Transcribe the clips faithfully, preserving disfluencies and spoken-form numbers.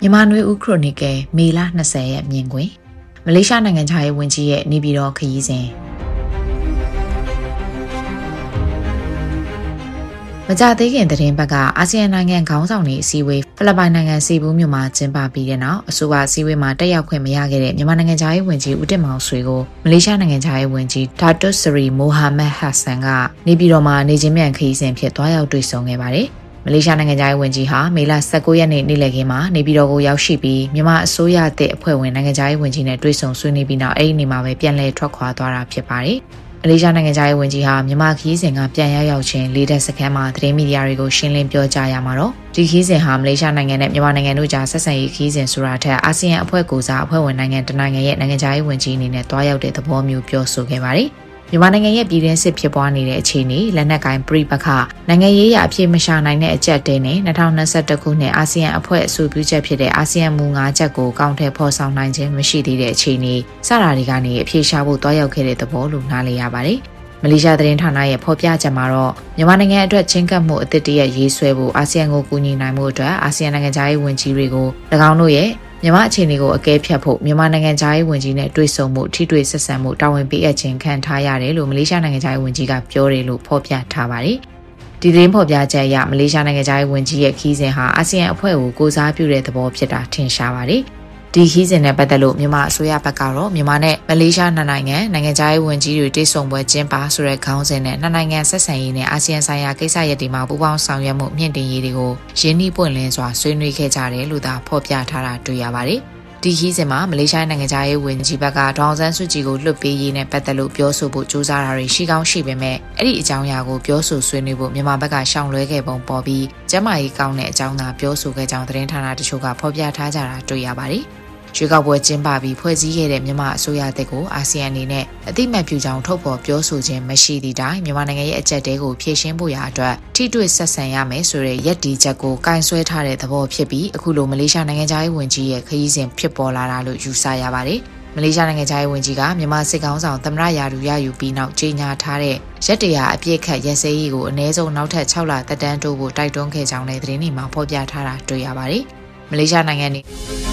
မြန်မာနွေဦးခရိုနီကယ်မေလ၂၀ရက်မြင်ကွင်းမလေးရှားနိုင်ငံခြားရေးဝန်ကြီးရဲ့နေပြည်တော်ခရီးစဉ်မကြသေးခင်သတင်းဘက်ကအာဆီယံနိုင်ငံခေါင်းဆောင်တွေအစည်းအဝေးဖိလစ်ပိုင်နိုင်ငံစီဘူးမြို့မှာကျင်းပပြီးတဲ့နောက်အဆိုပါအစည်းအဝေးမှာတက်ရောက်ခွင့်မရခဲ့တဲ့မြန်မာနိုင်ငံခြားရေးဝန်ကြီးဦးတင်မောင်ဆွေကိုမလေးရှားနိုင်ငံခြားရေးဝန်ကြီးဒါတွတ်စရီမိုဟာမက်ဟတ်ဆန်ကနေပြည်တော်မှာနေချင်းမြန်ခရီးစဉ်ဖြစ်သွားရောက်တွေ့ဆုံခဲ့ပါတယ်မလေးရှားနိုင်ငံခြားရေးဝန်ကြီးဟာမေလ၁၉ရက်နေ့နေ့လည်ခင်းမှာနေပြည်တော်ကိုရောက်ရှိပြီးမြန်မာအစိုးရအသစ်အဖွဲ့ဝင်နိုင်ငံခြားရေးဝန်ကြီးနဲ့တွေ့ဆုံဆွေးနွေးပြီးနောက်အဲ့ဒီနေ့မှာပဲပြန်လည်ထွက်ခွာသွားတာဖြစ်ပါတယ်။မလေးရှားနိုင်ငံခြားရေးဝန်ကြီးဟာမြန်မာခရီးစဉ်ကပြန်ရောက်ရောက်ချင်းလေးတက်စခန်းမှာသတင်းမီဒီယာတွေကိုရှင်းလင်းပြောကြားရမှာတော့ဒီခရီးစဉ်ဟာမလေးရှားနိုင်ငံနဲ့မြန်မာနိုင်ငံတို့ကြားဆက်ဆံရေးခရီးစဉ်ဆိုတာထက်အာဆီယံအဖွဲ့ကိုစားအဖွဲ့ဝင်နိုင်ငံတနိုင်ငံရဲ့နိုင်ငံခြားရေးဝန်ကြီးအနေနဲ့တွားရောက်တဲ့သဘောမျိုးပြောဆိုခဲ့ပါတယ်။မြန်မာနိုင်ငံရဲ့ပြည်တွင်းစစ်ဖြစ်ပွားနေတဲ့အခြေအနေလက်နက်ကိုင်ပြိပခနိုင်ငံရေးအဖြစ်မရှာနိုင်တဲ့အကြက်တဲနဲ့၂၀၂၁ခုနှစ်အာဆီယံအဖွဲ့အဆိုပြုချက်ဖြစ်တဲ့အာဆီယံမူ၅ချက်ကိုကောင်းထဲဖော်ဆောင်နိုင်ခြင်းမရှိသေးတဲ့အခြေအနေစတာတွေကနေအပြေရှားဖို့တွားရောက်ခဲ့တဲ့သဘောလို့နားလည်ရပါတယ်။မလေးရှားသတင်းဌာနရဲ့ဖော်ပြချက်မှာတော့မြန်မာနိုင်ငံအတွက်ချင်းကပ်မှုအသစ်တရရေးဆွဲဖို့အာဆီယံကိုကူညီနိုင်မှုအတွက်အာဆီယံနိုင်ငံခြားရေးဝန်ကြီးတွေကို၎င်းတို့ရဲ့မြန်မာအခြေအနေကိုအကဲဖြတ်ဖို့မြန်မာနိုင်ငံခြားရေးဝန်ကြီးနဲ့တွေ့ဆုံမှုထိတွေ့ဆက်ဆံမှုတာဝန်ပေးအပ်ခြင်းခံထားရတယ်လို့မလေးရှားနိုင်ငံခြားရေးဝန်ကြီးကပြောတယ်လို့ဖော်ပြထားပါတယ်။ဒီသတင်းဖော်ပြချက်အရမလေးရှားနိုင်ငံခြားရေးဝန်ကြီးရဲ့ခီးစဉ်ဟာအာဆီယံအဖွဲ့ကိုကိုစားပြုတဲ့သဘောဖြစ်တာထင်ရှားပါတယ်။ဒီခီးစဉ်နဲ့ပတ်သက်လို့မြန်မာအစိုးရဘက်ကတော့မြန်မာနဲ့မလေးရှားနှစ်နိုင်ငံနိုင်ငံခြားရေးဝန်ကြီးတွေတွေ့ဆုံပွဲကျင်းပဆိုတဲ့ခေါင်းစဉ်နဲ့နှစ်နိုင်ငံဆက်ဆံရေးနဲ့အာဆီယံဆိုင်ရာကိစ္စရပ်တွေမှာပူးပေါင်းဆောင်ရွက်မှုမြင့်တင်ရေးတွေကိုရင်းနှီးပွင့်လင်းစွာဆွေးနွေးခဲ့ကြတယ်လို့သာဖော်ပြထားတာတွေ့ရပါတယ်။ဒီခီးစဉ်မှာမလေးရှားနိုင်ငံခြားရေးဝန်ကြီးဘက်ကဒေါအောင်ဆန်းစုကြည်ကိုလွှတ်ပေးရေးနဲ့ပတ်သက်လို့ပြောဆိုဖို့ကြိုးစားတာတွေရှိကောင်းရှိပေမဲ့အဲ့ဒီအကြောင်းအရာကိုပြောဆိုဆွေးနွေးဖို့မြန်မာဘက်ကရှောင်လွှဲခဲ့ပုံပေါ်ပြီးကျမကြီးကောင်းတဲ့အကြောင်းသာပြောဆိုခဲ့ကြောင်းသတင်းဌာနတချို့ကဖော်ပြထားကြတာတွေ့ရပါတယ်။ရွေးကောက်ပွဲကျင်းပပြီးဖွဲ့စည်းခဲ့တဲ့မြန်မာအစိုးရတပ်ကိုအာဆီယံအနေနဲ့အတိအမှတ်ပြုကြောင်းထုတ်ဖော်ပြောဆိုခြင်းမရှိသည့်တိုင်မြန်မာနိုင်ငံရဲ့အကြက်တဲကိုဖြည့်ရှင်းဖို့ရာအတွက်ထိတွေ့ဆက်ဆံရမယ်ဆိုတဲ့ရည်တည်ချက်ကိုကင်ဆွဲထားတဲ့သဘောဖြစ်ပြီးအခုလိုမလေးရှားနိုင်ငံခြားရေးဝန်ကြီးရဲ့ခရီးစဉ်ဖြစ်ပေါ်လာတာလို့ယူဆရပါတယ်။မလေးရှားနိုင်ငံခြားရေးဝန်ကြီးကမြန်မာစစ်ကောင်ဆောင်သမ္မတရာထူးရယူပြီးနောက်ကြေညာထားတဲ့ရက်တရာအပြည့်ခတ်ရက်စဲရေးကိုအနည်းဆုံးနောက်ထပ်၆လသက်တမ်းတိုးဖို့တိုက်တွန်းခဲ့ကြောင်းလည်းသတင်းတွေမှာဖော်ပြထားတာတွေ့ရပါတယ်။မလေးရှားနိုင်ငံနေ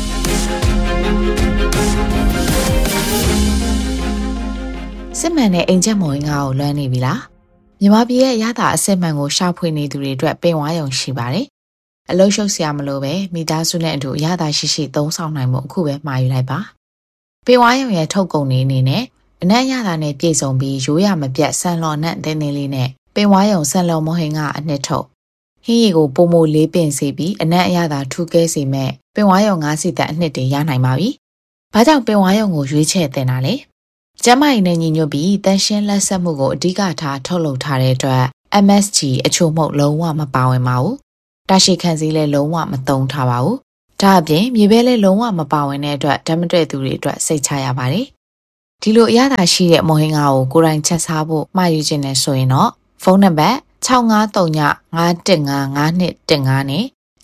စစ်မှန်တဲ့အိမ်ချက်မော်ရင်ငါကိုလွှမ်းနေပြီလားမြန်မာပြည်ရဲ့ရတာအစစ်မှန်ကိုရှာဖွေနေသူတွေအတွက်ပင်ဝါရုံရှိပါတယ်အလုံးရှုပ်စရာမလိုပဲမိသားစုနဲ့အတူရတာရှိရှိသုံးဆောင်နိုင်မှုအခုပဲမှာယူလိုက်ပါပင်ဝါရုံရဲ့ထုတ်ကုန်နေအနေနဲ့အနက်ရတာနဲ့ပြည့်စုံပြီးရိုးရမပြတ်ဆန်လော်နဲ့တင်းတင်းလေးနဲ့ပင်ဝါရုံဆန်လော်မော်ဟင်ကအနှစ်ထုတ်ဟင်းရီကိုပုံမိုလေးပင်စေပြီးအနက်အရသာထူးကဲစေမဲ့ပင်ဝါရုံငါးစီတက်အနှစ်တွေရနိုင်ပါပြီဘာကြောင့်ပင်ဝါရုံကိုရွေးချယ်တင်တာလဲကျမကြီးနဲ့ညီညွတ်ပြီးတန်ရှင်းလက်ဆက်မှုကိုအဓိကထားထုတ်လုပ်ထားတဲ့အတွက် M S G အချို့မဟုတ်လုံးဝမပါဝင်ပါဘူး။တာရှိခံစည်းလည်းလုံးဝမသုံးထားပါဘူး။ဒါအပြင်မြေပဲလည်းလုံးဝမပါဝင်တဲ့အတွက်ဓာတ်မတည့်သူတွေအတွက်စိတ်ချရပါတယ်။ဒီလိုအရသာရှိတဲ့မော်ဟင်ငါကိုကိုယ်တိုင်ချက်စားဖို့မှာယူခြင်းနဲ့ဆိုရင်တော့ဖုန်းနံပါတ်၆၅၃ည၅၁၅၅၂၁၅နဲ့၆၅၃ည၅၁၅၅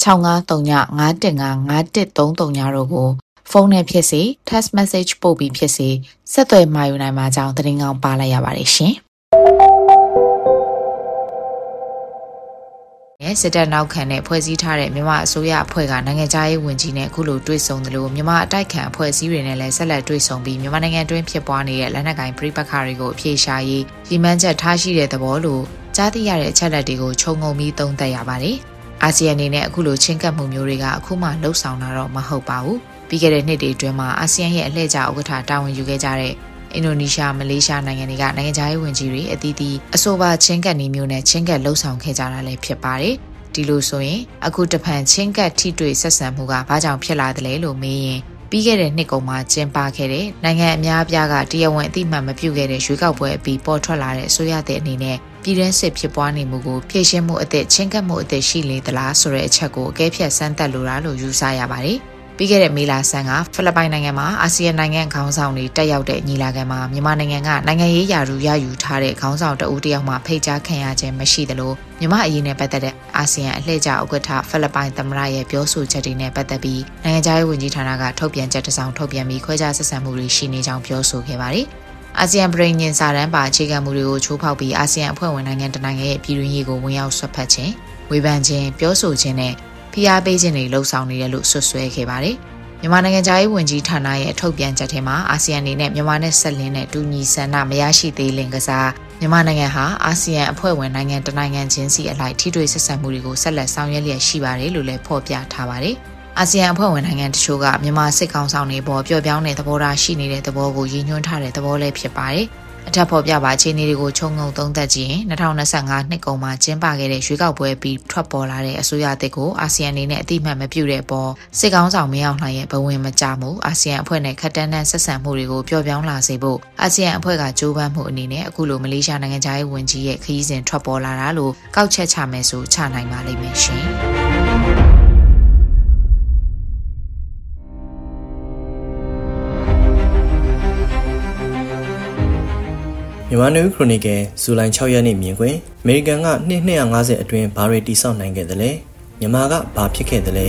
၁၃၃ညတို့ကိုဖုန်းနဲ့ဖြစ်စေ text message ပို့ပြီးဖြစ်စေဆက်သွယ်မှာယူနိုင်မှာကြောင်းသတင်းကောင်းပါလိုက်ရပါတယ်ရှင်။စစ်တပ်နောက်ခံနဲ့ဖွဲ့စည်းထားတဲ့မြန်မာအစိုးရအဖွဲ့ကနိုင်ငံခြားရေးဝန်ကြီးနဲ့အခုလိုတွေ့ဆုံတယ်လို့မြန်မာအတိုက်ခံအဖွဲ့အစည်းတွေနဲ့လည်းဆက်လက်တွေ့ဆုံပြီးမြန်မာနိုင်ငံတွင်းဖြစ်ပွားနေတဲ့လက်နက်ကိုင်ပြိပခါတွေကိုအပြေရှားရေးရည်မှန်းချက်ထားရှိတဲ့သဘောလို့ကြားသိရတဲ့အချက်အလက်တွေကိုခြုံငုံပြီးသုံးသပ်ရပါတယ်။အာဆီယံအနေနဲ့အခုလိုချင်းကပ်မှုမျိုးတွေကအခုမှလှုပ်ဆောင်တာတော့မဟုတ်ပါဘူး။ပြီးခဲ့တဲ့နှစ်တွေအတွင်းမှာအာဆီယံရဲ့အလှည့်ကျဥက္ကဋ္ဌတာဝန်ယူခဲ့ကြတဲ့အင်ဒိုနီးရှားမလေးရှားနိုင်ငံတွေကနိုင်ငံခြားရေးဝန်ကြီးတွေအသီးသီးအဆိုပါချင်းကပ်နည်းမျိုးနဲ့ချင်းကပ်လှုပ်ဆောင်ခဲ့ကြတာလည်းဖြစ်ပါတယ်။ဒီလိုဆိုရင်အခုတဖန်ချင်းကပ်ထိတွေ့ဆက်ဆံမှုကဘာကြောင့်ဖြစ်လာသလဲလို့မေးရင်ပြီးခဲ့တဲ့နှစ်ကုန်မှာကျင်းပခဲ့တဲ့နိုင်ငံအများအပြားကတရားဝင်အသိမှတ်မပြုခဲ့တဲ့ရွေးကောက်ပွဲအပြီးပေါ်ထွက်လာတဲ့အစိုးရတဲ့အနေနဲ့ပြည်တွင်းစစ်ဖြစ်ပွားနေမှုကိုဖြည့်ရှင်းမှုအသစ်ချင်းကပ်မှုအသစ်ရှိလေသလားဆိုတဲ့အချက်ကိုအကဲဖြတ်စမ်းသပ်လိုတာလို့ယူဆရပါတယ်။ပြီးခဲ့တဲ့မေလဆန်းကဖိလစ်ပိုင်နိုင်ငံမှာအာဆီယံနိုင်ငံခေါင်းဆောင်တွေတက်ရောက်တဲ့ညီလာခံမှာမြန်မာနိုင်ငံကနိုင်ငံရေးရာထူးရယူထားတဲ့ခေါင်းဆောင်တဦးတယောက်မှဖိတ်ကြားခံရခြင်းမရှိသလိုမြန်မာအရေးနဲ့ပတ်သက်တဲ့အာဆီယံအလှည့်ကျဥက္ကဋ္ဌဖိလစ်ပိုင်သမ္မတရဲ့ပြောဆိုချက်တွေနဲ့ပတ်သက်ပြီးနိုင်ငံခြားရေးဝန်ကြီးဌာနကထုတ်ပြန်ချက်တစ်စောင်ထုတ်ပြန်ပြီးခွဲခြားဆက်ဆံမှုတွေရှိနေကြောင်းပြောဆိုခဲ့ပါတယ်။အာဆီယံပြည်ညင်စာတမ်းပါအခြေခံမူတွေကိုချိုးဖောက်ပြီးအာဆီယံအဖွဲ့ဝင်နိုင်ငံတနိုင်ငံရဲ့ပြည်တွင်းရေးကိုဝင်ရောက်ဆွတ်ဖက်ခြင်းဝေဖန်ခြင်းပြောဆိုခြင်းနဲ့ဖိဖိအားပေးခြင်းတွေလှုံ့ဆော်နေတယ်လို့ဆွဆွဲခဲ့ပါတယ်။မြန်မာနိုင်ငံသားရေးဝန်ကြီးဌာနရဲ့ထုတ်ပြန်ချက်ထဲမှာအာဆီယံအနေနဲ့မြန်မာနဲ့ဆက်လင်းတဲ့တူညီဆန္ဒမရရှိသေးလင်ကစားမြန်မာနိုင်ငံဟာအာဆီယံအဖွဲ့ဝင်နိုင်ငံတနိုင်ငံချင်းစီအလိုက်ထိတွေ့ဆက်ဆံမှုတွေကိုဆက်လက်ဆောင်ရွက်လျက်ရှိပါတယ်လို့လည်းဖော်ပြထားပါတယ်။အာဆီယံအဖွဲ့ဝင်နိုင်ငံတချို့ကမြန်မာစစ်ကောင်ဆောင်တွေပေါ်ပျော့ပြောင်းတဲ့သဘောထားရှိနေတဲ့သဘောကိုရည်ညွှန်းထားတဲ့သဘောလည်းဖြစ်ပါတယ်။အထက်ဖော်ပြပါအခြေအနေတွေကိုခြုံငုံသုံးသပ်ကြည့်ရင်၂၀၂၅နှစ်ကုန်မှာကျင်းပခဲ့တဲ့ရွေးကောက်ပွဲပြီးထွက်ပေါ်လာတဲ့အစိုးရအသစ်ကိုအာဆီယံအနေနဲ့အတိအမှတ်မပြုတဲ့အပေါ်စစ်ကောင်ဆောင်မင်းအောင်လှိုင်ရဲ့ဘဝင်မကျမှုအာဆီယံအဖွဲ့နဲ့ခက်တန်းတန်းဆက်ဆံမှုတွေကိုပျော့ပြောင်းလာစေဖို့အာဆီယံအဖွဲ့ကကြိုးပမ်းမှုအနေနဲ့အခုလိုမလေးရှားနိုင်ငံသားရေးဝန်ကြီးရဲ့ခရီးစဉ်ထွက်ပေါ်လာတာလို့ကောက်ချက်ချမယ်ဆိုချနိုင်ပါလိမ့်မယ်ရှင်မြန်မာနယူးခရိုနီကယ်ဇူလိုင်၆ရက်နေ့မြင်ကွင်းအမေရိကန်ကနှစ်၂၅၀အတွင်းဘာတွေတိစောက်နိုင်ခဲ့သလဲမြန်မာကဘာဖြစ်ခဲ့သလဲ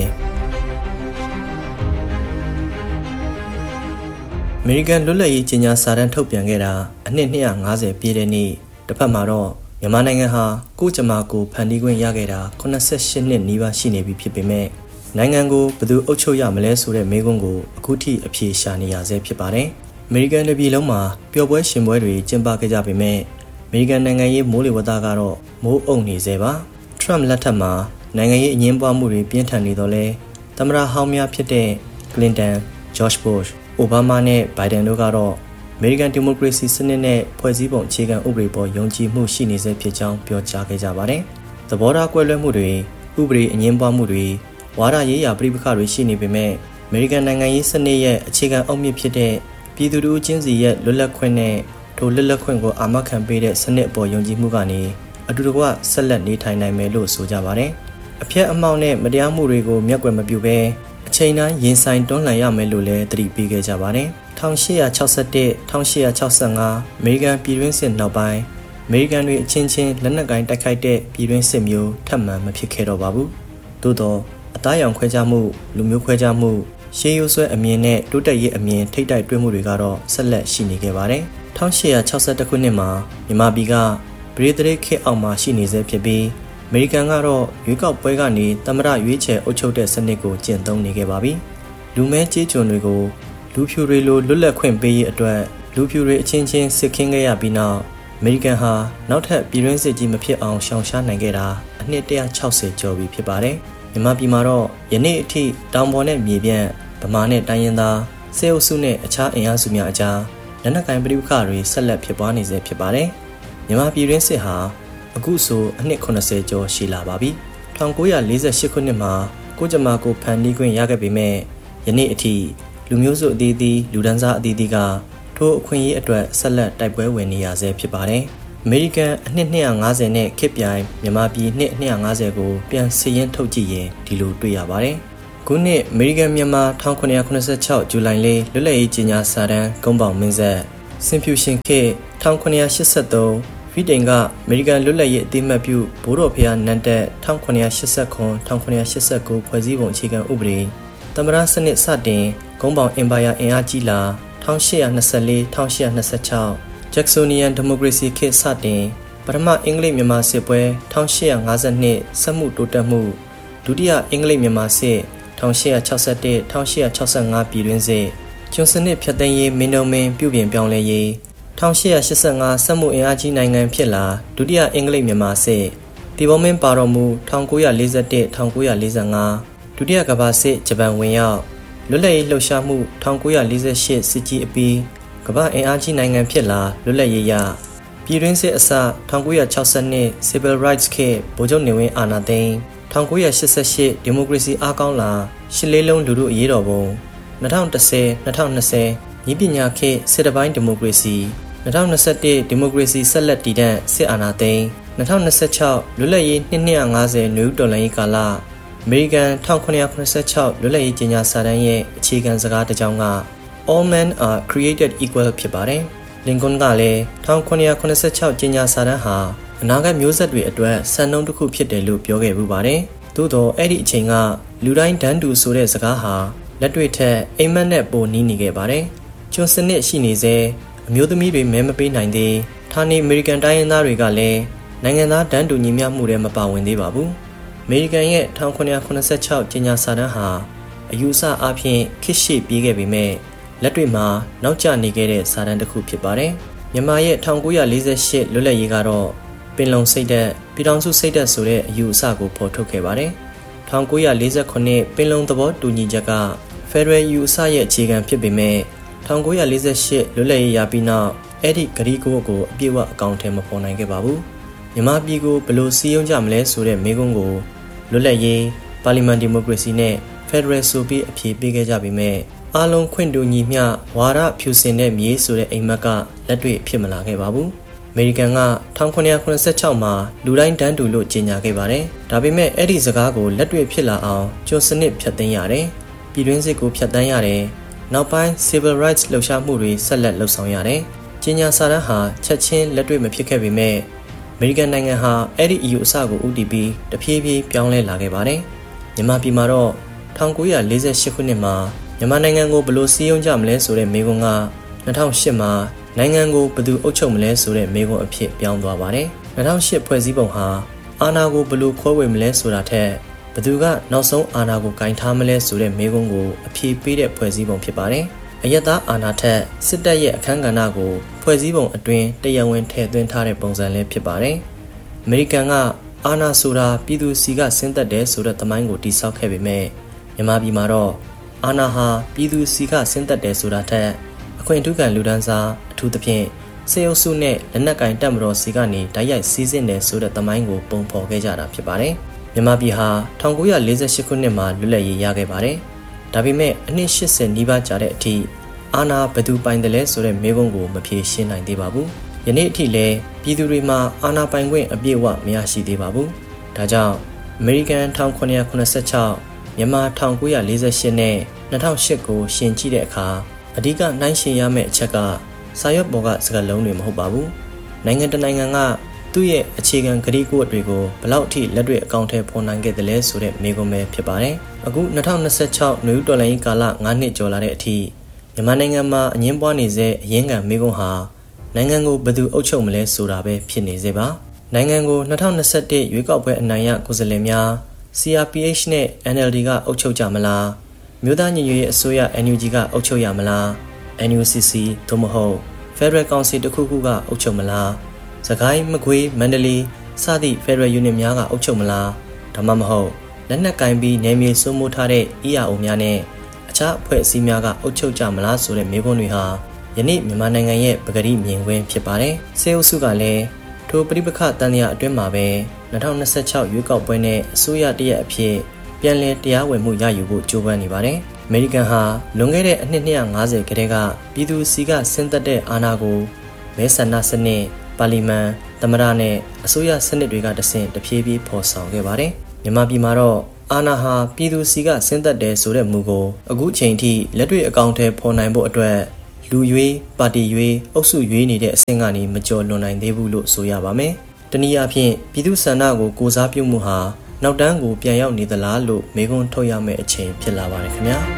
အမေရိကန်လွတ်လပ်ရေးကြေညာစာတမ်းထုတ်ပြန်ခဲ့တာအနှစ်၂၅၀ပြည့်တဲ့နေ့တစ်ဖက်မှာတော့မြန်မာနိုင်ငံဟာကိုကြမာကိုဖန်တီးခွင့်ရခဲ့တာ၈၈နှစ်နီးပါးရှိနေပြီဖြစ်ပေမဲ့နိုင်ငံကိုဘယ်သူအုပ်ချုပ်ရမလဲဆိုတဲ့မေးခွန်းကိုအခုထိအဖြေရှာနေရဆဲဖြစ်ပါတယ်အမေရိကန်ပြည်လုံးမှာပျော်ပွဲရှင်ပွဲတွေကျင်းပခဲ့ကြပေမဲ့အမေရိကန်နိုင်ငံရေးမိုးလေဝသကတော့မိုးအုံနေစေပါထရမ့်လက်ထက်မှာနိုင်ငံရေးအငြင်းပွားမှုတွေပြင်းထန်နေတော့လဲသမ္မတဟောင်းများဖြစ်တဲ့ကလင်တန်ဂျော့ချ်ဘုရှ်အိုဘားမားနဲ့ဘိုင်ဒန်တို့ကတော့အမေရိကန်ဒီမိုကရေစီစနစ်နဲ့ဖွဲ့စည်းပုံအခြေခံဥပဒေပေါ်ယုံကြည်မှုရှိနေစေဖြစ်ကြောင်းပြောကြားခဲ့ကြပါတယ်သဘောထားကွဲလွဲမှုတွေဥပဒေအငြင်းပွားမှုတွေဝါဒရေးရာပြည်ပခါတွေရှိနေပေမဲ့အမေရိကန်နိုင်ငံရေးစနစ်ရဲ့အခြေခံအုတ်မြစ်ဖြစ်တဲ့ပြည်သူတို့ချင်းစီရဲ့လွတ်လပ်ခွင့်နဲ့ထိုလွတ်လပ်ခွင့်ကိုအာမခံပေးတဲ့စနစ်အပေါ်ယုံကြည်မှုကနေအတူတကွဆက်လက်နေထိုင်နိုင်မယ်လို့ဆိုကြပါတယ်။အဖျက်အမှောင့်နဲ့မတရားမှုတွေကိုမျက်ကွယ်မပြုဘဲအချိန်တိုင်းရင်ဆိုင်တွန်းလှန်ရမယ်လို့လည်းသတိပေးခဲ့ကြပါတယ်။၁၈၆၁-၁၈၆၅အမေရိကန်ပြည်တွင်းစစ်နောက်ပိုင်းအမေရိကန်တွေအချင်းချင်းလက်နက်ကိုင်တိုက်ခိုက်တဲ့ပြည်တွင်းစစ်မျိုးထပ်မံမဖြစ်ခဲ့တော့ပါဘူး။သို့သောအသားရောင်ခွဲခြားမှုလူမျိုးခွဲခြားမှုရှေးရိုးဆွဲအမြင်နဲ့တိုးတက်ရေးအမြင်ထိတိုက်တွဲမှုတွေကတော့ဆက်လက်ရှိနေခဲ့ပါတယ်။၁၈၆၁ခုနှစ်မှာမြန်မာပြည်ကဗြိတိန်ခေတ်အောက်မှာရှိနေဆဲဖြစ်ပြီးအမေရိကန်ကတော့ရွေးကောက်ပွဲကနေသမ္မတရွေးချယ်အုပ်ချုပ်တဲ့စနစ်ကိုကျင့်သုံးနေခဲ့ပါပြီ။လူမဲကြေးကျွန်တွေကိုလူဖြူတွေလိုလွတ်လပ်ခွင့်ပေးရေးအတွက်လူဖြူတွေအချင်းချင်းစစ်ခင်းခဲ့ရပြီးနောက်အမေရိကန်ဟာနောက်ထပ်ပြည်တွင်းစစ်ကြီးမဖြစ်အောင်ရှောင်ရှားနိုင်ခဲ့တာအနှစ်၁၆၀ကျော်ပြီဖြစ်ပါတယ်။မြန်မာပြည်မှာတော့ယနေ့အထိတောင်ပေါ်နဲ့မြေပြန့်ဗမာနဲ့တိုင်းရင်းသားစေအုပ်စုနဲ့အခြားအင်အားစုများအကြားလက်နက်ကိုင်ပဋိပက္ခတွေဆက်လက်ဖြစ်ပွားနေဆဲဖြစ်ပါတယ်။မြန်မာပြည်တွင်းစစ်ဟာအခုဆိုအနှစ်၇၀ကျော်ရှိလာပါပြီ။၁၉၄၈ခုနှစ်မှာကိုကြမာကိုဖန်တီးခွင့်ရခဲ့ပေမဲ့ယနေ့အထိလူမျိုးစုအသီးသီးလူဒန်းစားအသီးသီးကထိုအခွင့်အရေးအတွက်ဆက်လက်တိုက်ပွဲဝင်နေရဆဲဖြစ်ပါတယ်။အမေရိကန်အနှစ်၂၅၀နဲ့ခေတ်ပြိုင်မြန်မာပြည်နှစ်၂၅၀ကိုပြန်စည်ရင်းထုတ်ကြည့်ရင်ဒီလိုတွေ့ရပါတယ်။ခုနှစ်အမေရိကန်မြန်မာ၁၉၇၆ဇူလိုင်လေးလွတ်လပ်ရေးကြေညာစာတမ်းကုန်းပေါင်မင်းဆက်စင်ဖြူရှင်ခေတ်၁၉၈၃ဗီတိန်ကအမေရိကန်လွတ်လပ်ရေးအသိအမှတ်ပြုဘိုးတော်ဖျားနန်းတက်၁၉၈၇-၁၉၈၉ဖွဲ့စည်းပုံအခြေခံဥပဒေသမ္မတစနစ်စတင်ကုန်းပေါင်အင်ပါယာအင်အားကြီးလာ၁၈၂၄-၁၈၂၆ဂျက်ဆိုနီယန်ဒီမိုကရေစီခေတ်စတင်ပထမအင်္ဂလိပ်မြန်မာစစ်ပွဲ၁၈၅၂စက်မှုတိုးတက်မှုဒုတိယအင်္ဂလိပ်မြန်မာစစ်၁၈၆၁-၁၈၆၅ပြည်တွင်းစစ်ကျွန်းစနစ်ဖြတ်သိမ်းရေးမင်းတို့မင်းပြုပြင်ပြောင်းလဲရေး၁၈၈၅စက်မှုအင်အားကြီးနိုင်ငံဖြစ်လာဒုတိယအင်္ဂလိပ်မြန်မာစစ်တီဘောမင်းပါတော်မူ၁၉၄၁-၁၉၄၅ဒုတိယကမ္ဘာစစ်ဂျပန်ဝင်ရောက်လွတ်လပ်ရေးလှုပ်ရှားမှု၁၉၄၈စစ်ကြီးအပြီးကမ္ဘာအင်အားကြီးနိုင်ငံဖြစ်လာလွတ်လပ်ရေးရပြည်တွင်းစစ်အစ၁၉၆၂ Civil Rights ခေတ်ဗိုလ်ချုပ်နေဝင်းအာဏာသိမ်း၁၉၈၈ဒီမိုကရေစီအားကောင်းလာရှစ်လေးလုံးလူထုအရေးတော်ပုံ၂၀၁၀-၂၀၂၀ညီပညာခေတ်စစ်တပိုင်းဒီမိုကရေစီ၂၀၂၁ဒီမိုကရေစီဆက်လက်တည်တံ့စစ်အာဏာသိမ်း၂၀၂၆လွတ်လပ်ရေးနှစ်၂၅၀နွေဦးတော်လှန်ရေးကာလအမေရိကန်၁၉၇၆လွတ်လပ်ရေးကြေညာစာတမ်းရဲ့အခြေခံစကားတစ်ကြောင်းက All men are created equal ဖြစ်ပါတယ်။လင်ကွန်းကလည်း၁၉၇၆ကြေညာစာတမ်းဟာအနာဂတ်မျိုးဆက်တွေအတွက်စံနှုန်းတစ်ခုဖြစ်တယ်လို့ပြောခဲ့ပူပါတယ်။သို့တော့အဲ့ဒီအချိန်ကလူတိုင်းတန်းတူဆိုတဲ့စကားဟာလက်တွေ့ထက်အိမ်မက်နဲ့ပိုနီးနေခဲ့ပါတယ်။ကျွန်းစနစ်ရှိနေစေအမျိုးသမီးတွေမဲမပေးနိုင်သေးဌာနေအမေရိကန်တိုင်းရင်းသားတွေကလည်းနိုင်ငံသားတန်းတူညီမျှမှုတွေမပါဝင်သေးပါဘူး။မေရိကန်ရဲ့၁၉၇၆ကြေညာစာတမ်းဟာအယူအဆအဖြစ်ခေတ်ရှေ့ပြေးခဲ့ပေမဲ့လက်တွေ့မှာနောက်ကျနေခဲ့တဲ့စာတမ်းတစ်ခုဖြစ်ပါတယ်။မြန်မာရဲ့၁၉၄၈လွတ်လပ်ရေးကတော့ပင်လုံစိတ်ဓာတ်ပြည်ထောင်စုစိတ်ဓာတ်ဆိုတဲ့အယူအဆကိုဖော်ထုတ်ခဲ့ပါတယ်။၁၉၄၉ပင်လုံသဘောတူညီချက်ကဖက်ဒရယ်ယူအဆရဲ့အခြေခံဖြစ်ပေမဲ့၁၉၄၈လွတ်လပ်ရေးရပြီးနောက်အဲ့ဒီဂရီကိုကိုအပြည့်အဝအကောင့်ထဲမပေါ်နိုင်ခဲ့ပါဘူး။မြန်မာပြည်ကိုဘယ်လိုစည်းရုံးကြမလဲဆိုတဲ့မေးခွန်းကိုလွတ်လပ်ရေးပါလီမန်ဒီမိုကရေစီနဲ့ဖက်ဒရယ်ဆိုပြီးအဖြေပေးခဲ့ကြပေမဲ့အားလုံးခွင့်တူညီမျှဝါဒဖြူစင်တဲ့မြေဆိုတဲ့အိမ်မက်ကလက်တွေ့ဖြစ်မလာခဲ့ပါဘူး။အမေရိကန်က၁၉၇၆မှာလူတိုင်းတန်းတူလို့ကြေညာခဲ့ပါတယ်။ဒါပေမဲ့အဲ့ဒီစကားကိုလက်တွေ့ဖြစ်လာအောင်ကျွန်းစနစ်ဖြတ်သိမ်းရတယ်။ပြည်တွင်းစစ်ကိုဖြတ်တန်းရတယ်။နောက်ပိုင်း civil rights လှုပ်ရှားမှုတွေဆက်လက်လှုပ်ဆောင်ရတယ်။ကြေညာစာတမ်းဟာချက်ချင်းလက်တွေ့မဖြစ်ခဲ့ပေမဲ့အမေရိကန်နိုင်ငံဟာအဲ့ဒီအယူအဆကိုဦးတည်ပြီးတဖြည်းဖြည်းပြောင်းလဲလာခဲ့ပါတယ်။မြန်မာပြည်မှာတော့၁၉၄၈ခုနှစ်မှာမြန်မာနိုင်ငံကိုဘယ်လိုစည်းရုံးကြမလဲဆိုတဲ့မေးခွန်းက၂၀၀၈မှာနိုင်ငံကိုဘယ်သူအုပ်ချုပ်မလဲဆိုတဲ့မေးခွန်းအဖြစ်ပြောင်းသွားပါတယ်။၂၀၀၈ဖွဲ့စည်းပုံဟာအာဏာကိုဘယ်လိုခွဲဝေမလဲဆိုတာထက်ဘယ်သူကနောက်ဆုံးအာဏာကိုကင်ထားမလဲဆိုတဲ့မေးခွန်းကိုအဖြေပေးတဲ့ဖွဲ့စည်းပုံဖြစ်ပါတယ်။အယက်သားအာဏာထက်စစ်တပ်ရဲ့အခမ်းကဏ္ဍကိုဖွဲ့စည်းပုံအတွင်းတရားဝင်ထည့်သွင်းထားတဲ့ပုံစံလည်းဖြစ်ပါတယ်။အမေရိကန်ကအာဏာဆိုတာပြည်သူစီကဆင်းသက်တယ်ဆိုတဲ့သမိုင်းကိုတိဆောက်ခဲ့ပေမဲ့မြန်မာပြည်မှာတော့အာဏာဟာပြည်သူစီကဆင်းသက်တယ်ဆိုတာထက်အခွင့်အထူးခံလူဒန်းစားအထူးသဖြင့်စေအုပ်စုနဲ့လက်နက်ကင်တပ်မတော်စီကနေတိုက်ရိုက်စီးဆင်းတယ်ဆိုတဲ့သမိုင်းကိုပုံဖော်ခဲ့ကြတာဖြစ်ပါတယ်။မြန်မာပြည်ဟာ၁၉၄၈ခုနှစ်မှာလွတ်လပ်ရေးရခဲ့ပါတယ်။ဒါပေမဲ့အနှစ်၈၀နီးပါးကြာတဲ့အထိအာဏာဘယ်သူပိုင်တယ်လဲဆိုတဲ့မေးခွန်းကိုမဖြေရှင်းနိုင်သေးပါဘူး။ယနေ့အထိလည်းပြည်သူတွေမှာအာဏာပိုင်ခွင့်အပြည့်အဝမရရှိသေးပါဘူး။ဒါကြောင့်အမေရိကန်၁၉၇၆မြန်မာ၁၉၄၈နဲ့၂၀၀၈ကိုရှင်ကြည့်တဲ့အခါအဓိကနှိုင်းယှဉ်ရမယ့်အချက်ကစာရွက်ပေါ်ကစကားလုံးတွေမဟုတ်ပါဘူး။နိုင်ငံတနိုင်ငံကသူ့ရဲ့အခြေခံကတိကဝတ်တွေကိုဘယ်လောက်အထိလက်တွေ့အကောင့်ထဲပေါ်နိုင်ခဲ့တယ်လဲဆိုတဲ့မေးခွန်းပဲဖြစ်ပါတယ်။အခု၂၀၂၆နွေဦးတော်လှန်ရေးကာလ၅နှစ်ကျော်လာတဲ့အထိမြန်မာနိုင်ငံမှာအငင်းပွားနေစေအရင်းခံမေးခွန်းဟာနိုင်ငံကိုဘယ်သူအုပ်ချုပ်မလဲဆိုတာပဲဖြစ်နေစေပါ။နိုင်ငံကို၂၀၂၁ရွေးကောက်ပွဲအနိုင်ရကိုယ်စားလှယ်များC R P H နဲ့ N L D ကအုပ်ချုပ်ကြမလားမြို့သားညီညွတ်ရေးအစိုးရ N U G ကအုပ်ချုပ်ရမလား N U C C သို့မဟုတ် Federal Council တစ်ခုခုကအုပ်ချုပ်မလားစကိုင်းမကွေးမန္တလေးစသည့် Federal Unit များကအုပ်ချုပ်မလားဒါမှမဟုတ်လက်နက်ကင်ပြီးနယ်မြေစိုးမိုးထားတဲ့ E R O များနဲ့အခြားအဖွဲ့အစည်းများကအုပ်ချုပ်ကြမလားဆိုတဲ့မေးခွန်းတွေဟာယနေ့မြန်မာနိုင်ငံရဲ့ပကတိမြင်ကွင်းဖြစ်ပါတယ်။စေအုပ်စုကလည်းထိုပဋိပက္ခတန်ရာအတွင်းမှာပဲ၂၀၂၆ရွေးကောက်ပွဲနဲ့အစိုးရတရက်အဖြစ်ပြန်လည်တရားဝင်မှုရယူဖို့ကြိုးပမ်းနေပါတယ်။အမေရိကန်ဟာလွန်ခဲ့တဲ့အနှစ်၂၅၀ခန့်ကပြည်သူစီကဆင်းသက်တဲ့အာဏာကိုမဲဆန္ဒစနစ်ပါလီမန်သမ္မတနဲ့အစိုးရစနစ်တွေကတဆင့်တဖြည်းဖြည်းဖော်ဆောင်ခဲ့ပါတယ်။မြန်မာပြည်မှာတော့အာဏာဟာပြည်သူစီကဆင်းသက်တယ်ဆိုတဲ့မူကိုအခုချိန်ထိလက်တွေ့အကောင့်ထဲပေါ်နိုင်ဖို့အတွက်လူရွေးပါတီရွေးအုပ်စုရွေးနေတဲ့အဆင့်ကနေမကျော်လွန်နိုင်သေးဘူးလို့ဆိုရပါမယ်။တနည်းအားဖြင့်ပြည်သူ့ဆန္ဒကိုကိုစားပြုမှုဟာနောက်တန်းကိုပြန်ရောက်နေသလားလို့မေးခွန်းထုတ်ရမယ့်အချိန်ဖြစ်လာပါတယ်ခင်ဗျာ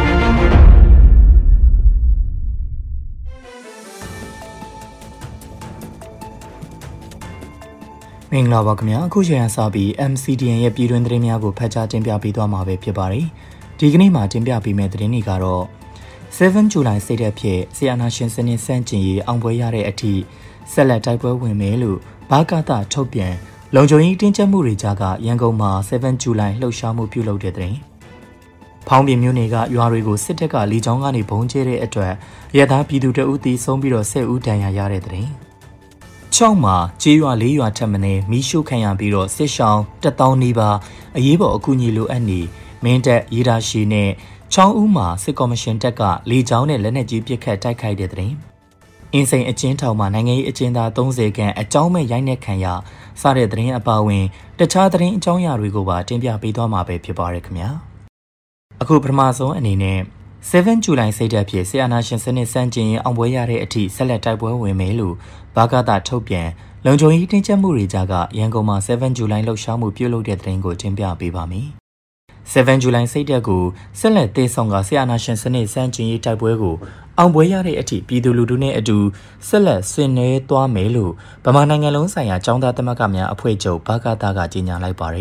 မင်္ဂလာပါခင်ဗျာအခုချိန်ကစပြီး M C D N ရဲ့ပြည်တွင်းသတင်းများကိုဖတ်ကြားတင်ပြပေးသွားမှာပဲဖြစ်ပါတယ်ဒီကနေ့မှာတင်ပြပေးမယ့်သတင်းတွေကတော့seven July စိတ်သက်ဖြင့်ဆီယနာရှင်စနစ်စန့်ကျင်ရေးအောင်ပွဲရတဲ့အထိဆက်လက်တိုက်ပွဲဝင်မယ်လို့ဘာကတာထုတ်ပြန်လုံခြုံရေးတင်းကျပ်မှုတွေကြားကရန်ကုန်မှာ seven July လှုပ်ရှားမှုပြုလုပ်တဲ့တဲ့။ဖောင်းပြမြို့နယ်ကရွာတွေကိုစစ်တပ်ကလေကြောင်းကနေဘုံကျဲတဲ့အတွက်ရသားပြည်သူတအုပ်တီဆုံးပြီးတော့ဆယ်ဦးဒဏ်ရာရတဲ့တဲ့။ချောင်းမှာကျေးရွာလေးရွာထပ်မံမီးရှို့ခံရပြီးတော့စစ်ရှောင်းတစ်သောင်းနီးပါးအရေးပေါ်အကူအညီလိုအပ်နေမင်းတပ်ရေးတာရှိနဲ့ချောင်းဦးမှာစစ်ကော်မရှင်တပ်ကလေကြောင်းနဲ့လက်နက်ကြီးပစ်ခတ်တိုက်ခိုက်တဲ့တဲ့အင်းစိန်အကျဉ်းထောင်မှာနိုင်ငံရေးအကျဉ်းသားသုံးဆယ်ခန့်အကြောင်းမဲ့ရိုက်နှက်ခံရစတဲ့သတင်းအပါအဝင်တခြားသတင်းအကြောင်းအရာတွေကိုပါတင်ပြပေးသွားမှာပဲဖြစ်ပါရခင်ဗျာအခုပထမဆုံးအနေနဲ့seven July စိတ်သက်ဖြင့်ဆီယနာရှင်စနစ်စန့်ကျင်ရေးအောင်ပွဲရတဲ့အထိဆက်လက်တိုက်ပွဲဝင်မယ်လို့ဘာကတာထုတ်ပြန်လုံခြုံရေးတင်းကျပ်မှုတွေကြားကရန်ကုန်မှာseven July လှုပ်ရှားမှုပြုလုပ်တဲ့သတင်းကိုတင်ပြပေးပါမယ်seven July စိတ်သက်ကိုဆက်လက်သေးဆောင်ကဆီယနာရှင်စနစ်စန့်ကျင်ရေးတိုက်ပွဲကိုအောင်ပွဲရတဲ့အထိပြည်သူလူထုနဲ့အတူဆက်လက်ဆင်နွှဲသွားမယ်လို့ဗမာနိုင်ငံလုံးဆိုင်ရာចောင်းသားသမဂ္ဂများအဖွဲ့ချုပ်ဘာကတာကကြေညာလိုက်ပါတယ်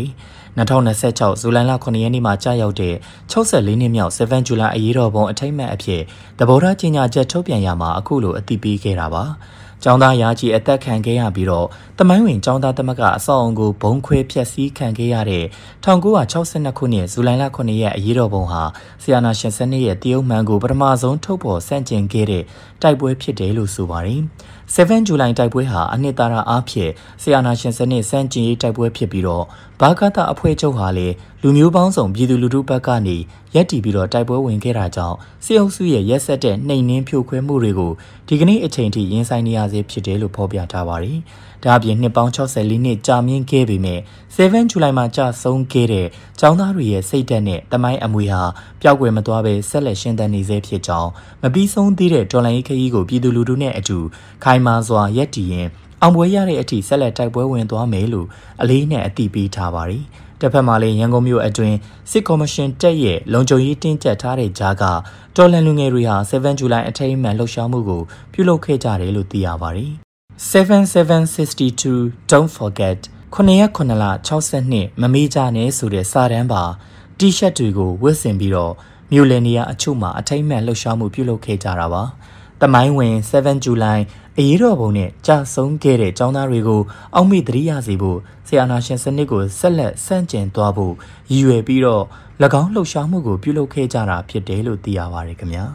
၂၀၂၆ဇူလိုင်လခုနှစ်ရက်နေ့မှာကြာရောက်တဲ့၆၄နှစ်မြောက်sevenဇူလိုင်အရေးတော်ပုံအထိမ်းအမှတ်အဖြစ်သဘောထားကြေညာချက်ထုတ်ပြန်ရမှာအခုလိုအသိပေးခဲ့တာပါ။ကျောင်းသားရာကြီးအသက်ခံခဲ့ရပြီးတော့တမိုင်းဝင်ကျောင်းသားသမဂ္ဂအဆောက်အုံကိုဘုံခွဲဖျက်ဆီးခံခဲ့ရတဲ့၁၉၆၂ခုနှစ်ဇူလိုင်လခုနှစ်ရက်အရေးတော်ပုံဟာဆီယနာရှင်စနစ်ရဲ့တရုတ်မှန်ကိုပထမဆုံးထုတ်ပေါ်ဆန့်ကျင်ခဲ့တဲ့တိုက်ပွဲဖြစ်တယ်လို့ဆိုပါတယ်။ sevenဇူလိုင်တိုက်ပွဲဟာအနှစ်သာရအားဖြင့်ဆီယနာရှင်စနစ်စန့်ကျင်ရေးတိုက်ပွဲဖြစ်ပြီးတော့ဘာကတာအဖွဲ့ချုပ်ဟာလေလူမျိုးပေါင်းစုံပြည်သူလူထုဘက်ကနေရက်တီပြီးတော့တိုက်ပွဲဝင်ခဲ့တာကြောင့်စစ်အုပ်စုရဲ့ရက်စက်တဲ့နှိမ်နင်းဖြိုခွဲမှုတွေကိုဒီကနေ့အချိန်ထိရင်ဆိုင်နေရစေဖြစ်တယ်လို့ဖော်ပြထားပါတယ်။ဒါအပြင်နှစ်ပေါင်း၆၄နှစ်ကြာမြင့်ခဲ့ပေမဲ့sevenဇူလိုင်မှာကြာဆုံးခဲ့တဲ့ကျောင်းသားတွေရဲ့စိတ်ဓာတ်နဲ့တမိုင်းအမွေဟာပျောက်ကွယ်မသွားဘဲဆက်လက်ရှင်သန်နေစေဖြစ်ကြောင်းမပြီးဆုံးသေးတဲ့တော်လှန်ရေးခရီးကိုပြည်သူလူထုနဲ့အတူခိုင်မာစွာရက်တီရင်အောင်ပွဲရတဲ့အထိဆက်လက်တိုက်ပွဲဝင်သွားမယ်လို့အလေးနဲ့အသိပေးထားပါတယ်။တစ်ဖက်မှာလည်းရန်ကုန်မြို့အတွင်းစစ်ကော်မရှင်တပ်ရဲ့လုံခြုံရေးတင်းကျပ်ထားတဲ့ကြားကတော်လှန်လူငယ်တွေဟာsevenဇူလိုင်အထိမ်းအမှတ်လှုပ်ရှားမှုကိုပြုလုပ်ခဲ့ကြတယ်လို့သိရပါတယ်။ seven seven sixty-two Don't forget ခုနှစ်ရက်ခုနှစ်လ၆၂မမေ့ကြနဲ့ဆိုတဲ့စာတမ်းပါတီရှပ်တွေကိုဝတ်ဆင်ပြီးတော့မြို့လယ်နေရာအချို့မှာအထိမ်းအမှတ်လှုပ်ရှားမှုပြုလုပ်ခဲ့ကြတာပါ။တမိုင်းဝင်sevenဇူလိုင်အရေးတော်ပုံနဲ့ကြာဆုံးခဲ့တဲ့ကျောင်းသားတွေကိုအောက်မေ့သတိရစေဖို့ဆီယနာရှင်စနစ်ကိုဆက်လက်ဆန့်ကျင်သွားဖို့ရည်ရွယ်ပြီးတော့၎င်းလှုပ်ရှားမှုကိုပြုလုပ်ခဲ့ကြတာဖြစ်တယ်လို့သိရပါတယ်ခင်ဗျာ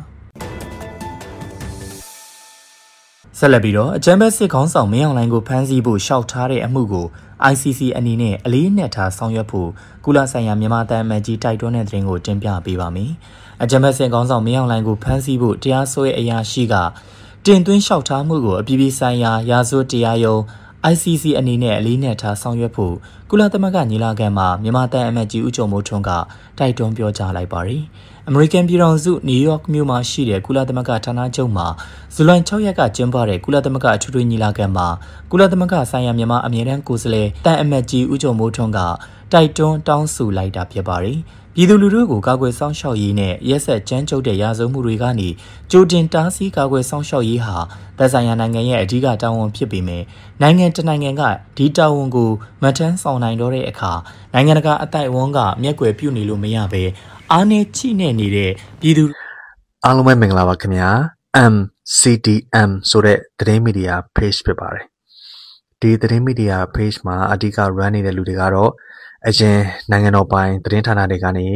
ဆက်လက်ပြီးတော့အကြမ်းဖက်စစ်ခေါင်းဆောင်မင်းအောင်လှိုင်ကိုဖမ်းဆီးဖို့ရှောက်ထားတဲ့အမှုကို I C C အနေနဲ့အလေးနက်ထားဆောင်ရွက်ဖို့ကုလဆိုင်ရာမြန်မာတပ်အမတ်ကြီးတိုက်တွန်းတဲ့သတင်းကိုတင်ပြပေးပါမယ်အကြမ်းဖက်စစ်ခေါင်းဆောင်မင်းအောင်လှိုင်ကိုဖမ်းဆီးဖို့တရားစွဲအရာရှိကတင်သွင်းလျှောက်ထားမှုကိုအပြည်ပြည်ဆိုင်ရာရာဇဝတ်တရားရုံး I C C အနေနဲ့အလေးနက်ထားဆောင်ရွက်ဖို့ကုလသမဂ္ဂညီလာခံမှာမြန်မာတပ်အမတ်ကြီးဦးကျော်မိုးထွန်းကတိုက်တွန်းပြောကြားလိုက်ပါတယ်။ အမေရိကန်ပြည်ထောင်စုနယူးယောက်မြို့မှာရှိတဲ့ကုလသမဂ္ဂဌာနချုပ်မှာဇူလိုင်၆ရက်ကကျင်းပတဲ့ကုလသမဂ္ဂအထူးထွေညီလာခံမှာကုလသမဂ္ဂဆိုင်ရာမြန်မာအမြဲတမ်းကိုယ်စားလှယ်တပ်အမတ်ကြီးဦးကျော်မိုးထွန်းကတိုက်တွန်းတောင်းဆိုလိုက်တာဖြစ်ပါတယ်။ပြည်သူလူထုကိုကာကွယ်စောင့်ရှောက်ရေးနဲ့ရက်စက်ကြမ်းကြုတ်တဲ့ရာဇဝတ်မှုတွေကနေကြိုတင်တားဆီးကာကွယ်စောင့်ရှောက်ရေးဟာသက်ဆိုင်ရာနိုင်ငံရဲ့အဓိကတာဝန်ဖြစ်ပေမဲ့နိုင်ငံတနိုင်ငံကဒီတာဝန်ကိုမထမ်းဆောင်နိုင်တော့တဲ့အခါနိုင်ငံတကာအသိုက်အဝန်းကမျက်ကွယ်ပြုနေလို့မရဘဲအားနည်းချိနဲ့နေတဲ့ပြည်သူအားလုံးပဲမင်္ဂလာပါခင်ဗျာ M C D M ဆိုတဲ့သတင်းမီဒီယာ page ဖြစ်ပါတယ်ဒီသတင်းမီဒီယာ page မှာအဓိက run နေတဲ့လူတွေကတော့အရင်နိုင်ငံတော်ပိုင်သတင်းဌာနတွေကနေ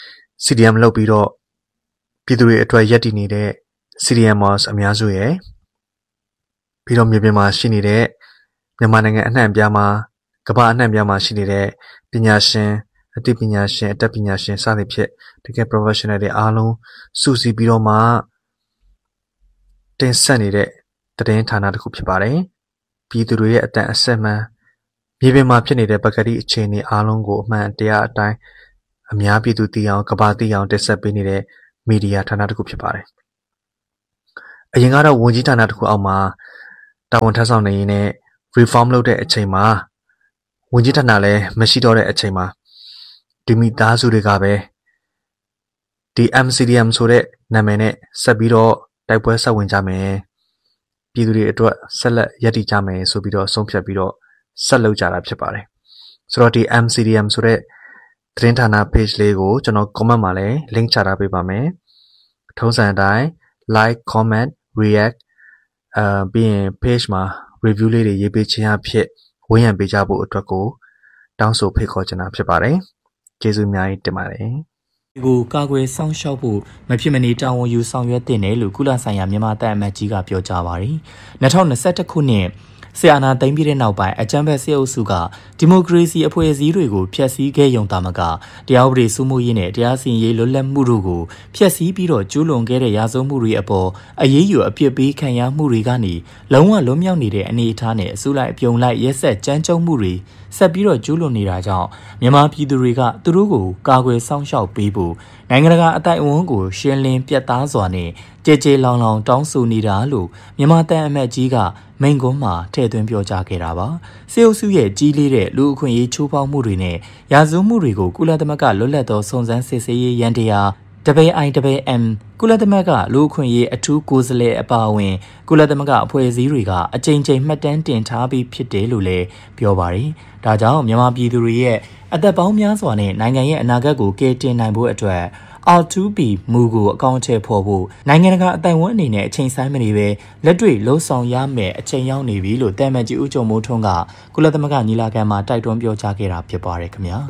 C D M လုပ်ပြီးတော့ပြည်သူတွေအတွက်ရည်တည်နေတဲ့ C D Mers အများစုရဲ့ပြီးတော့မြေပြင်မှာရှိနေတဲ့မြန်မာနိုင်ငံအနှံ့အပြားမှာကမ္ဘာအနှံ့အပြားမှာရှိနေတဲ့ပညာရှင်အသိပညာရှင်အတတ်ပညာရှင်စသဖြင့်တကယ် professional တွေအားလုံးစုစည်းပြီးတော့မှတင်ဆက်နေတဲ့သတင်းဌာနတစ်ခုဖြစ်ပါတယ်ပြည်သူတွေရဲ့အတန်အဆက်မှန်မြေပြင်မှာဖြစ်နေတဲ့ပကတိအခြေအနေအားလုံးကိုအမှန်တရားအတိုင်းအများပြည်သူသိအောင်ကမ္ဘာသိအောင်တင်ဆက်ပေးနေတဲ့မီဒီယာဌာနတစ်ခုဖြစ်ပါတယ်အရင်ကတော့ဝန်ကြီးဌာနတစ်ခုအောက်မှာတာဝန်ထမ်းဆောင်နေရင်းနဲ့ reform လုပ်တဲ့အချိန်မှာဝန်ကြီးဌာနလည်းမရှိတော့တဲ့အချိန်မှာဒီမိသားစုတွေကပဲဒီ M C D M ဆိုတဲ့နာမည်နဲ့ဆက်ပြီးတော့တိုက်ပွဲဆက်ဝင်ကြမယ်ပြည်သူတွေအတွက်ဆက်လက်ရည်တည်ကြမယ်ဆိုပြီးတော့ဆုံးဖြတ်ပြီးတော့ဆက်လုပ်ကြတာဖြစ်ပါတယ်ဆိုတော့ဒီ M C D M ဆိုတဲ့သတင်းဌာန page လေးကိုကျွန်တော် comment မှာလည်း link ချထားပေးပါမယ်ထုံးစံအတိုင်း like comment react အာပြီးရင် page မှာ review လေးတွေရေးပေးခြင်းအဖြစ်ဝန်းရံပေးကြဖို့အတွက်ကိုတောင်းဆိုဖိတ်ခေါ်ချင်တာဖြစ်ပါတယ်ကျေးဇူးအများကြီးတင်ပါတယ်ကိုကာကွယ်ဆောင်ရှောက်ဖို့မဖြစ်မနေတာဝန်ယူဆောင်ရွက်တင်တယ်လို့ကုလဆိုင်ရာမြန်မာတပ်အမတ်ကြီးကပြောကြားပါတယ်။၂၀၂၁ခုနှစ်ဆီအာနာသိမ်းပြီးတဲ့နောက်ပိုင်းအကြမ်းဖက်စစ်အုပ်စုကဒီမိုကရေစီအဖွဲ့အစည်းတွေကိုဖျက်ဆီးခဲ့ရုံသာမကတရားဥပဒေစိုးမိုးရေးနဲ့တရားစီရင်ရေးလွတ်လပ်မှုတို့ကိုဖျက်ဆီးပြီးတော့ကျူးလွန်ခဲ့တဲ့ရာဇဝတ်မှုတွေအပေါ်အရေးယူအပြစ်ပေးခံရမှုတွေကနေလုံးဝလွတ်မြောက်နေတဲ့အနေအထားနဲ့အစုလိုက်အပြုံလိုက်ရက်ဆက်ကြမ်းကြုတ်မှုတွေဆက်ပြီးတော့ကျူးလွန်နေတာကြောင့်မြန်မာပြည်သူတွေကသူတို့ကိုကာကွယ်စောင့်ရှောက်ပေးဖို့နိုင်ငံတကာအသိုက်အဝန်းကိုရှင်းလင်းပြတ်သားစွာနဲ့ကြဲကြဲလောင်လောင်တောင်းဆိုနေတာလို့မြန်မာတပ်အမတ်ကြီးကမိန့်ခွန်းမှာထည့်သွင်းပြောကြားခဲ့တာပါစေအုပ်စုရဲ့ကြီးလေးတဲ့လူအခွင့်အရေးချိုးဖောက်မှုတွေနဲ့ရာဇဝတ်မှုတွေကိုကုလသမဂ္ဂလွတ်လပ်သောစုံစမ်းစစ်ဆေးရေးရန်တရား W I W M ကုလသမဂ္ဂလူအခွင့်အရေးအထူးကိုယ်စားလှယ်အပါအဝင်ကုလသမဂ္ဂအဖွဲ့အစည်းတွေကအကြိမ်ကြိမ်မှတ်တမ်းတင်ထားပြီးဖြစ်တယ်လို့လည်းပြောပါတယ်ဒါကြောင့်မြန်မာပြည်သူတွေရဲ့အသက်ပေါင်းများစွာနဲ့နိုင်ငံရဲ့အနာဂတ်ကိုကယ်တင်နိုင်ဖို့အတွက် R ทู B မူကိုအကောင့်ထဲပေါ်ဖို့နိုင်ငံတကာအတိုင်ဝန်းအနေနဲ့အချိန်ဆိုင်မနေပဲလက်တွေ့လှုံ့ဆော်ရမယ်အချိန်ရောက်နေပြီလို့တမန်ကြီးဦးကျော်မိုးထွန်းကကုလသမဂ္ဂညီလာခံမှာတိုက်တွန်းပြောကြားခဲ့တာဖြစ်ပါတယ်ခင်ဗျာ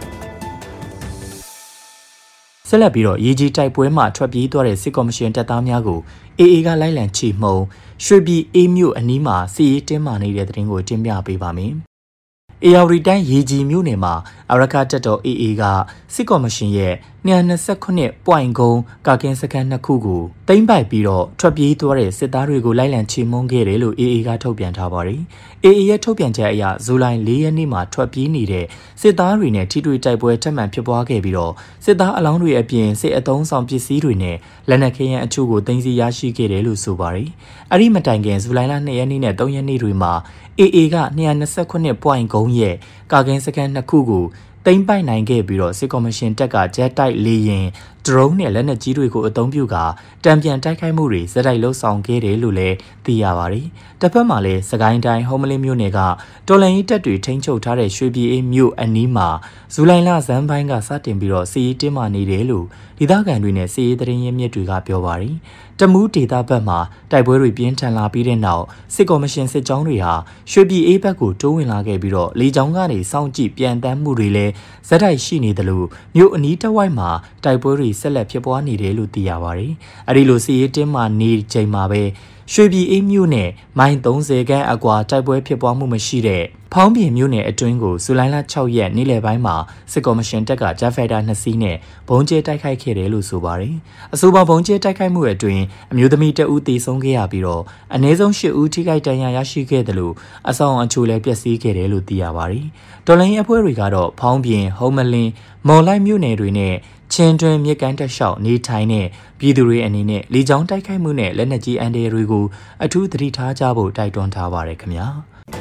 ဆက်လက်ပြီးတော့ရေကြီးတိုက်ပွဲမှာထွက်ပြေးသွားတဲ့စစ်ကော်မရှင်တပ်သားများကို အေအေ ကလိုက်လံချေမှုန်းရွှေပြည်အေးမြို့အနီးမှာစီရေးတင်းမာနေတဲ့တဲ့တင်ကိုတင်ပြပေးပါမယ်အေယာရီတိုင်းရေကြီးမြို့နယ်မှာအရကတပ်တော် အေအေ ကစစ်ကော်မရှင်ရဲ့two twenty-nine ပွိုင်ကုန်းကာကင်းစခန်းနှစ်ခုကိုသိမ်းပိုက်ပြီးတော့ထွက်ပြေးသွားတဲ့စစ်သားတွေကိုလိုက်လံချေမှုန်းခဲ့တယ်လို့ အေအေ ကထုတ်ပြန်ထားပါတယ်။ အေအေ ရဲ့ထုတ်ပြန်ချက်အရဇူလိုင်fourရက်နေ့မှာထွက်ပြေးနေတဲ့စစ်သားတွေနဲ့ထိတွေ့တိုက်ပွဲထပ်မံဖြစ်ပွားခဲ့ပြီးတော့စစ်သားအလောင်းတွေအပြင်စစ်အုံဆောင်ပစ္စည်းတွေနဲ့လက်နက်ခဲယမ်းအချို့ကိုသိမ်းဆည်းရရှိခဲ့တယ်လို့ဆိုပါတယ်။အဲ့ဒီမတိုင်ခင်ဇူလိုင်လtwoရက်နေ့နဲ့threeရက်နေ့တွေမှာ အေအေ ကtwo twenty-nine ပွိုင်ကုန်းရဲ့ကာကင်းစခန်းနှစ်ခုကိုသိမ်းပိုက်နိုင်ခဲ့ပြီးတော့စစ်ကော်မရှင်တပ်ကဂျက်တိုက်လေရင်ဒရုန်းနဲ့လက်နက်ကြီးတွေကိုအသုံးပြုကာတံပြန်တိုက်ခိုက်မှုတွေဇက်တိုက်လှုပ်ဆောင်ခဲ့တယ်လို့လည်းသိရပါတယ်။တစ်ဖက်မှာလည်းစကိုင်းတိုင်းဟုံးမလင်းမြို့နယ်ကတော်လန်ရေးတပ်တွေထိန်းချုပ်ထားတဲ့ရွှေပြည်အေးမြို့အနီးမှာဇူလိုင်လဇန်ပိုင်းကစတင်ပြီးတော့စီးရေးတင်းမာနေတယ်လို့ဒေသခံတွေနဲ့စီးရေးသတင်းရင်းမြစ်တွေကပြောပါတယ်။တမူးဒေသဘက်မှာတိုက်ပွဲတွေပြင်းထန်လာပြီးတဲ့နောက်စစ်ကော်မရှင်စစ်ကြောင်းတွေဟာရွှေပြည်အေးဘက်ကိုတိုးဝင်လာခဲ့ပြီးတော့လေကြောင်းကနေစောင့်ကြည့်ပြန်တမ်းမှုတွေလည်းဇက်တိုက်ရှိနေတယ်လို့မြို့အနီးတစ်ဝိုက်မှာတိုက်ပွဲတွေဆက်လက်ဖြစ်ပွားနေတယ်လို့သိရပါတယ်။အဲဒီလိုစီးရေးတင်းမာနေချိန်မှာပဲရွှေပြည်အေးမြို့နယ်မိုင်thirtyခန်းအကွာတိုက်ပွဲဖြစ်ပွားမှုမရှိတဲ့ဖောင်းပြင်မြို့နယ်အတွင်းကိုဇူလိုင်လsixရက်နေ့လယ်ပိုင်းမှာစစ်ကော်မရှင်တပ်ကဂျက်ဖိုက်တာtwoစီးနဲ့ဘုံကျဲတိုက်ခိုက်ခဲ့တယ်လို့ဆိုပါတယ်။အဆိုပါဘုံကျဲတိုက်ခိုက်မှုအတွင်းအမျိုးသမီးတဦးသေဆုံးခဲ့ရပြီးတော့အနည်းဆုံးeightဦးထိခိုက်ဒဏ်ရာရရှိခဲ့တယ်လို့အဆောင်အချို့လည်းပျက်စီးခဲ့တယ်လို့သိရပါတယ်။တော်လိုင်းအဖွဲ့တွေကတော့ဖောင်းပြင်ဟုံးမလင်းမော်လိုက်မြို့နယ်တွေနဲ့ချင်းတွင်မြစ်ကမ်းတက်လျှောက်နေထိုင်တဲ့ပြည်သူတွေအနေနဲ့လေကြောင်းတိုက်ခိုက်မှုနဲ့လက်နက်ကြီးအန်ဒဲတွေကိုအထူးသတိထားကြဖို့တိုက်တွန်းထားပါရခင်ဗျာ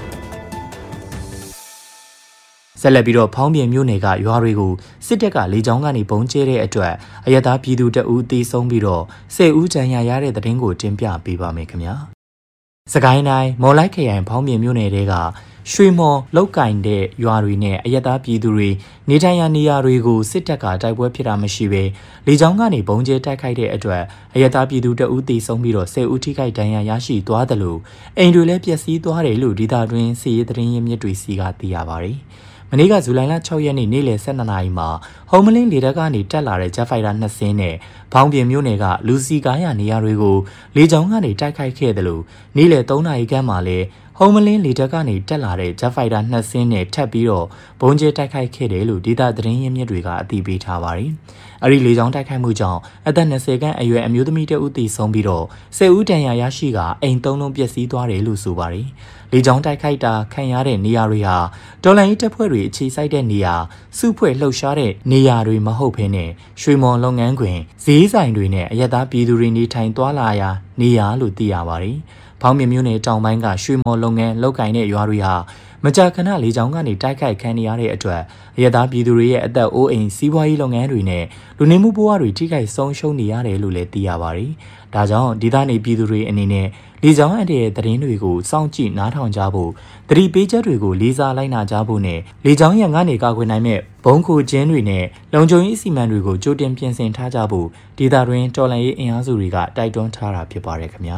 ဆက်လက်ပြီးတော့ဖောင်းပြင်မြို့နယ်ကရွာတွေကိုစစ်တပ်ကလေကြောင်းကနေပုံကျဲတဲ့အတွက်အရသာပြည်သူတအူးသေဆုံးပြီးတော့tenဦးဒဏ်ရာရတဲ့တဲ့တင်ကိုတင်ပြပေးပါမယ်ခင်ဗျာစကိုင်းတိုင်းမော်လိုက်ခရိုင်ဖောင်းပြင်မြို့နယ်တဲကရွှေမော်လောက်ကင်တဲ့ရွာတွေနဲ့အရက်သားပြည်သူတွေနေထိုင်ရာနေရာတွေကိုစစ်တပ်ကတိုက်ပွဲဖြစ်တာမရှိဘဲလေကြောင်းကနေဘုံကျဲတိုက်ခိုက်တဲ့အတွက်အရက်သားပြည်သူတအူးသေဆုံးပြီးတော့tenဦးထိခိုက်ဒဏ်ရာရရှိသွားတယ်လို့အိမ်တွေလည်းပျက်စီးသွားတယ်လို့ဒေသတွင်းစစ်ရေးသတင်းရင်းမြစ်တွေစီကသိရပါတယ်မနေ့ကဇူလိုင်လsixရက်နေ့နေ့လယ်twelveနာရီမှာဟုံးမလင်းလေတပ်ကနေတက်လာတဲ့ဂျက်ဖိုက်တာtwoစင်းနဲ့ဖောင်းပြင်မြို့နယ်ကလူစီကားရနေရာတွေကိုလေကြောင်းကနေတိုက်ခိုက်ခဲ့တယ်လို့နေ့လယ်threeနာရီခန့်မှာလည်းဟုံးမလင်းလေတပ်ကနေတက်လာတဲ့ဂျက်ဖိုက်တာtwoစင်းနဲ့ထပ်ပြီးတော့ဘုံကျဲတိုက်ခိုက်ခဲ့တယ်လို့ဒေသသတင်းရင်းမြစ်တွေကအသိပေးထားပါတယ်။အဲဒီလေကြောင်းတိုက်ခိုက်မှုကြောင့်အသက်twentyခန့်အရွယ်အမျိုးသမီးတဦးသေဆုံးပြီးတော့tenဦးဒဏ်ရာရရှိကအိမ်သုံးလုံးပျက်စီးသွားတယ်လို့ဆိုပါတယ်။လေကြောင်းတိုက်ခိုက်တာခံရတဲ့နေရာတွေဟာတော်လိုင်းတပ်ဖွဲ့တွေအခြေစိုက်တဲ့နေရာစုဖွဲ့လှုပ်ရှားတဲ့နေရာတွေမဟုတ်ဘဲနဲ့ရွှေမော်လုပ်ငန်းခွင်ဈေးဆိုင်တွေနဲ့အရက်သားပြည်သူတွေနေထိုင်သွားလာရာနေရာလို့သိရပါတယ်။ဖောင်းမြမြို့နယ်တောင်ပိုင်းကရွှေမော်လုပ်ငန်းလုပ်ကိုင်တဲ့ရွာတွေဟာမကြာခဏလေကြောင်းကနေတိုက်ခိုက်ခံရတဲ့အတွက်အရက်သားပြည်သူတွေရဲ့အသက်အိုးအိမ်စီးပွားရေးလုပ်ငန်းတွေနဲ့လူနေမှုဘဝတွေထိခိုက်ဆုံးရှုံးနေရတယ်လို့လည်းသိရပါတယ်။ဒါကြောင့်ဒေသနေပြည်သူတွေအနေနဲ့လေကြောင်းအန်တဲ့သတင်းတွေကိုစောင့်ကြည့်နားထောင်ကြဖို့သတိပေးချက်တွေကိုလေးစားလိုက်နာကြဖို့နဲ့လေကြောင်းရန်ကနေကာကွယ်နိုင်မဲ့ဘုံခိုကျင်းတွေနဲ့လုံခြုံရေးအစီအမံတွေကိုကြိုတင်ပြင်ဆင်ထားကြဖို့ဒေသတွင်းတော်လှန်ရေးအင်အားစုတွေကတိုက်တွန်းထားတာဖြစ်ပါတယ်ခင်ဗျာ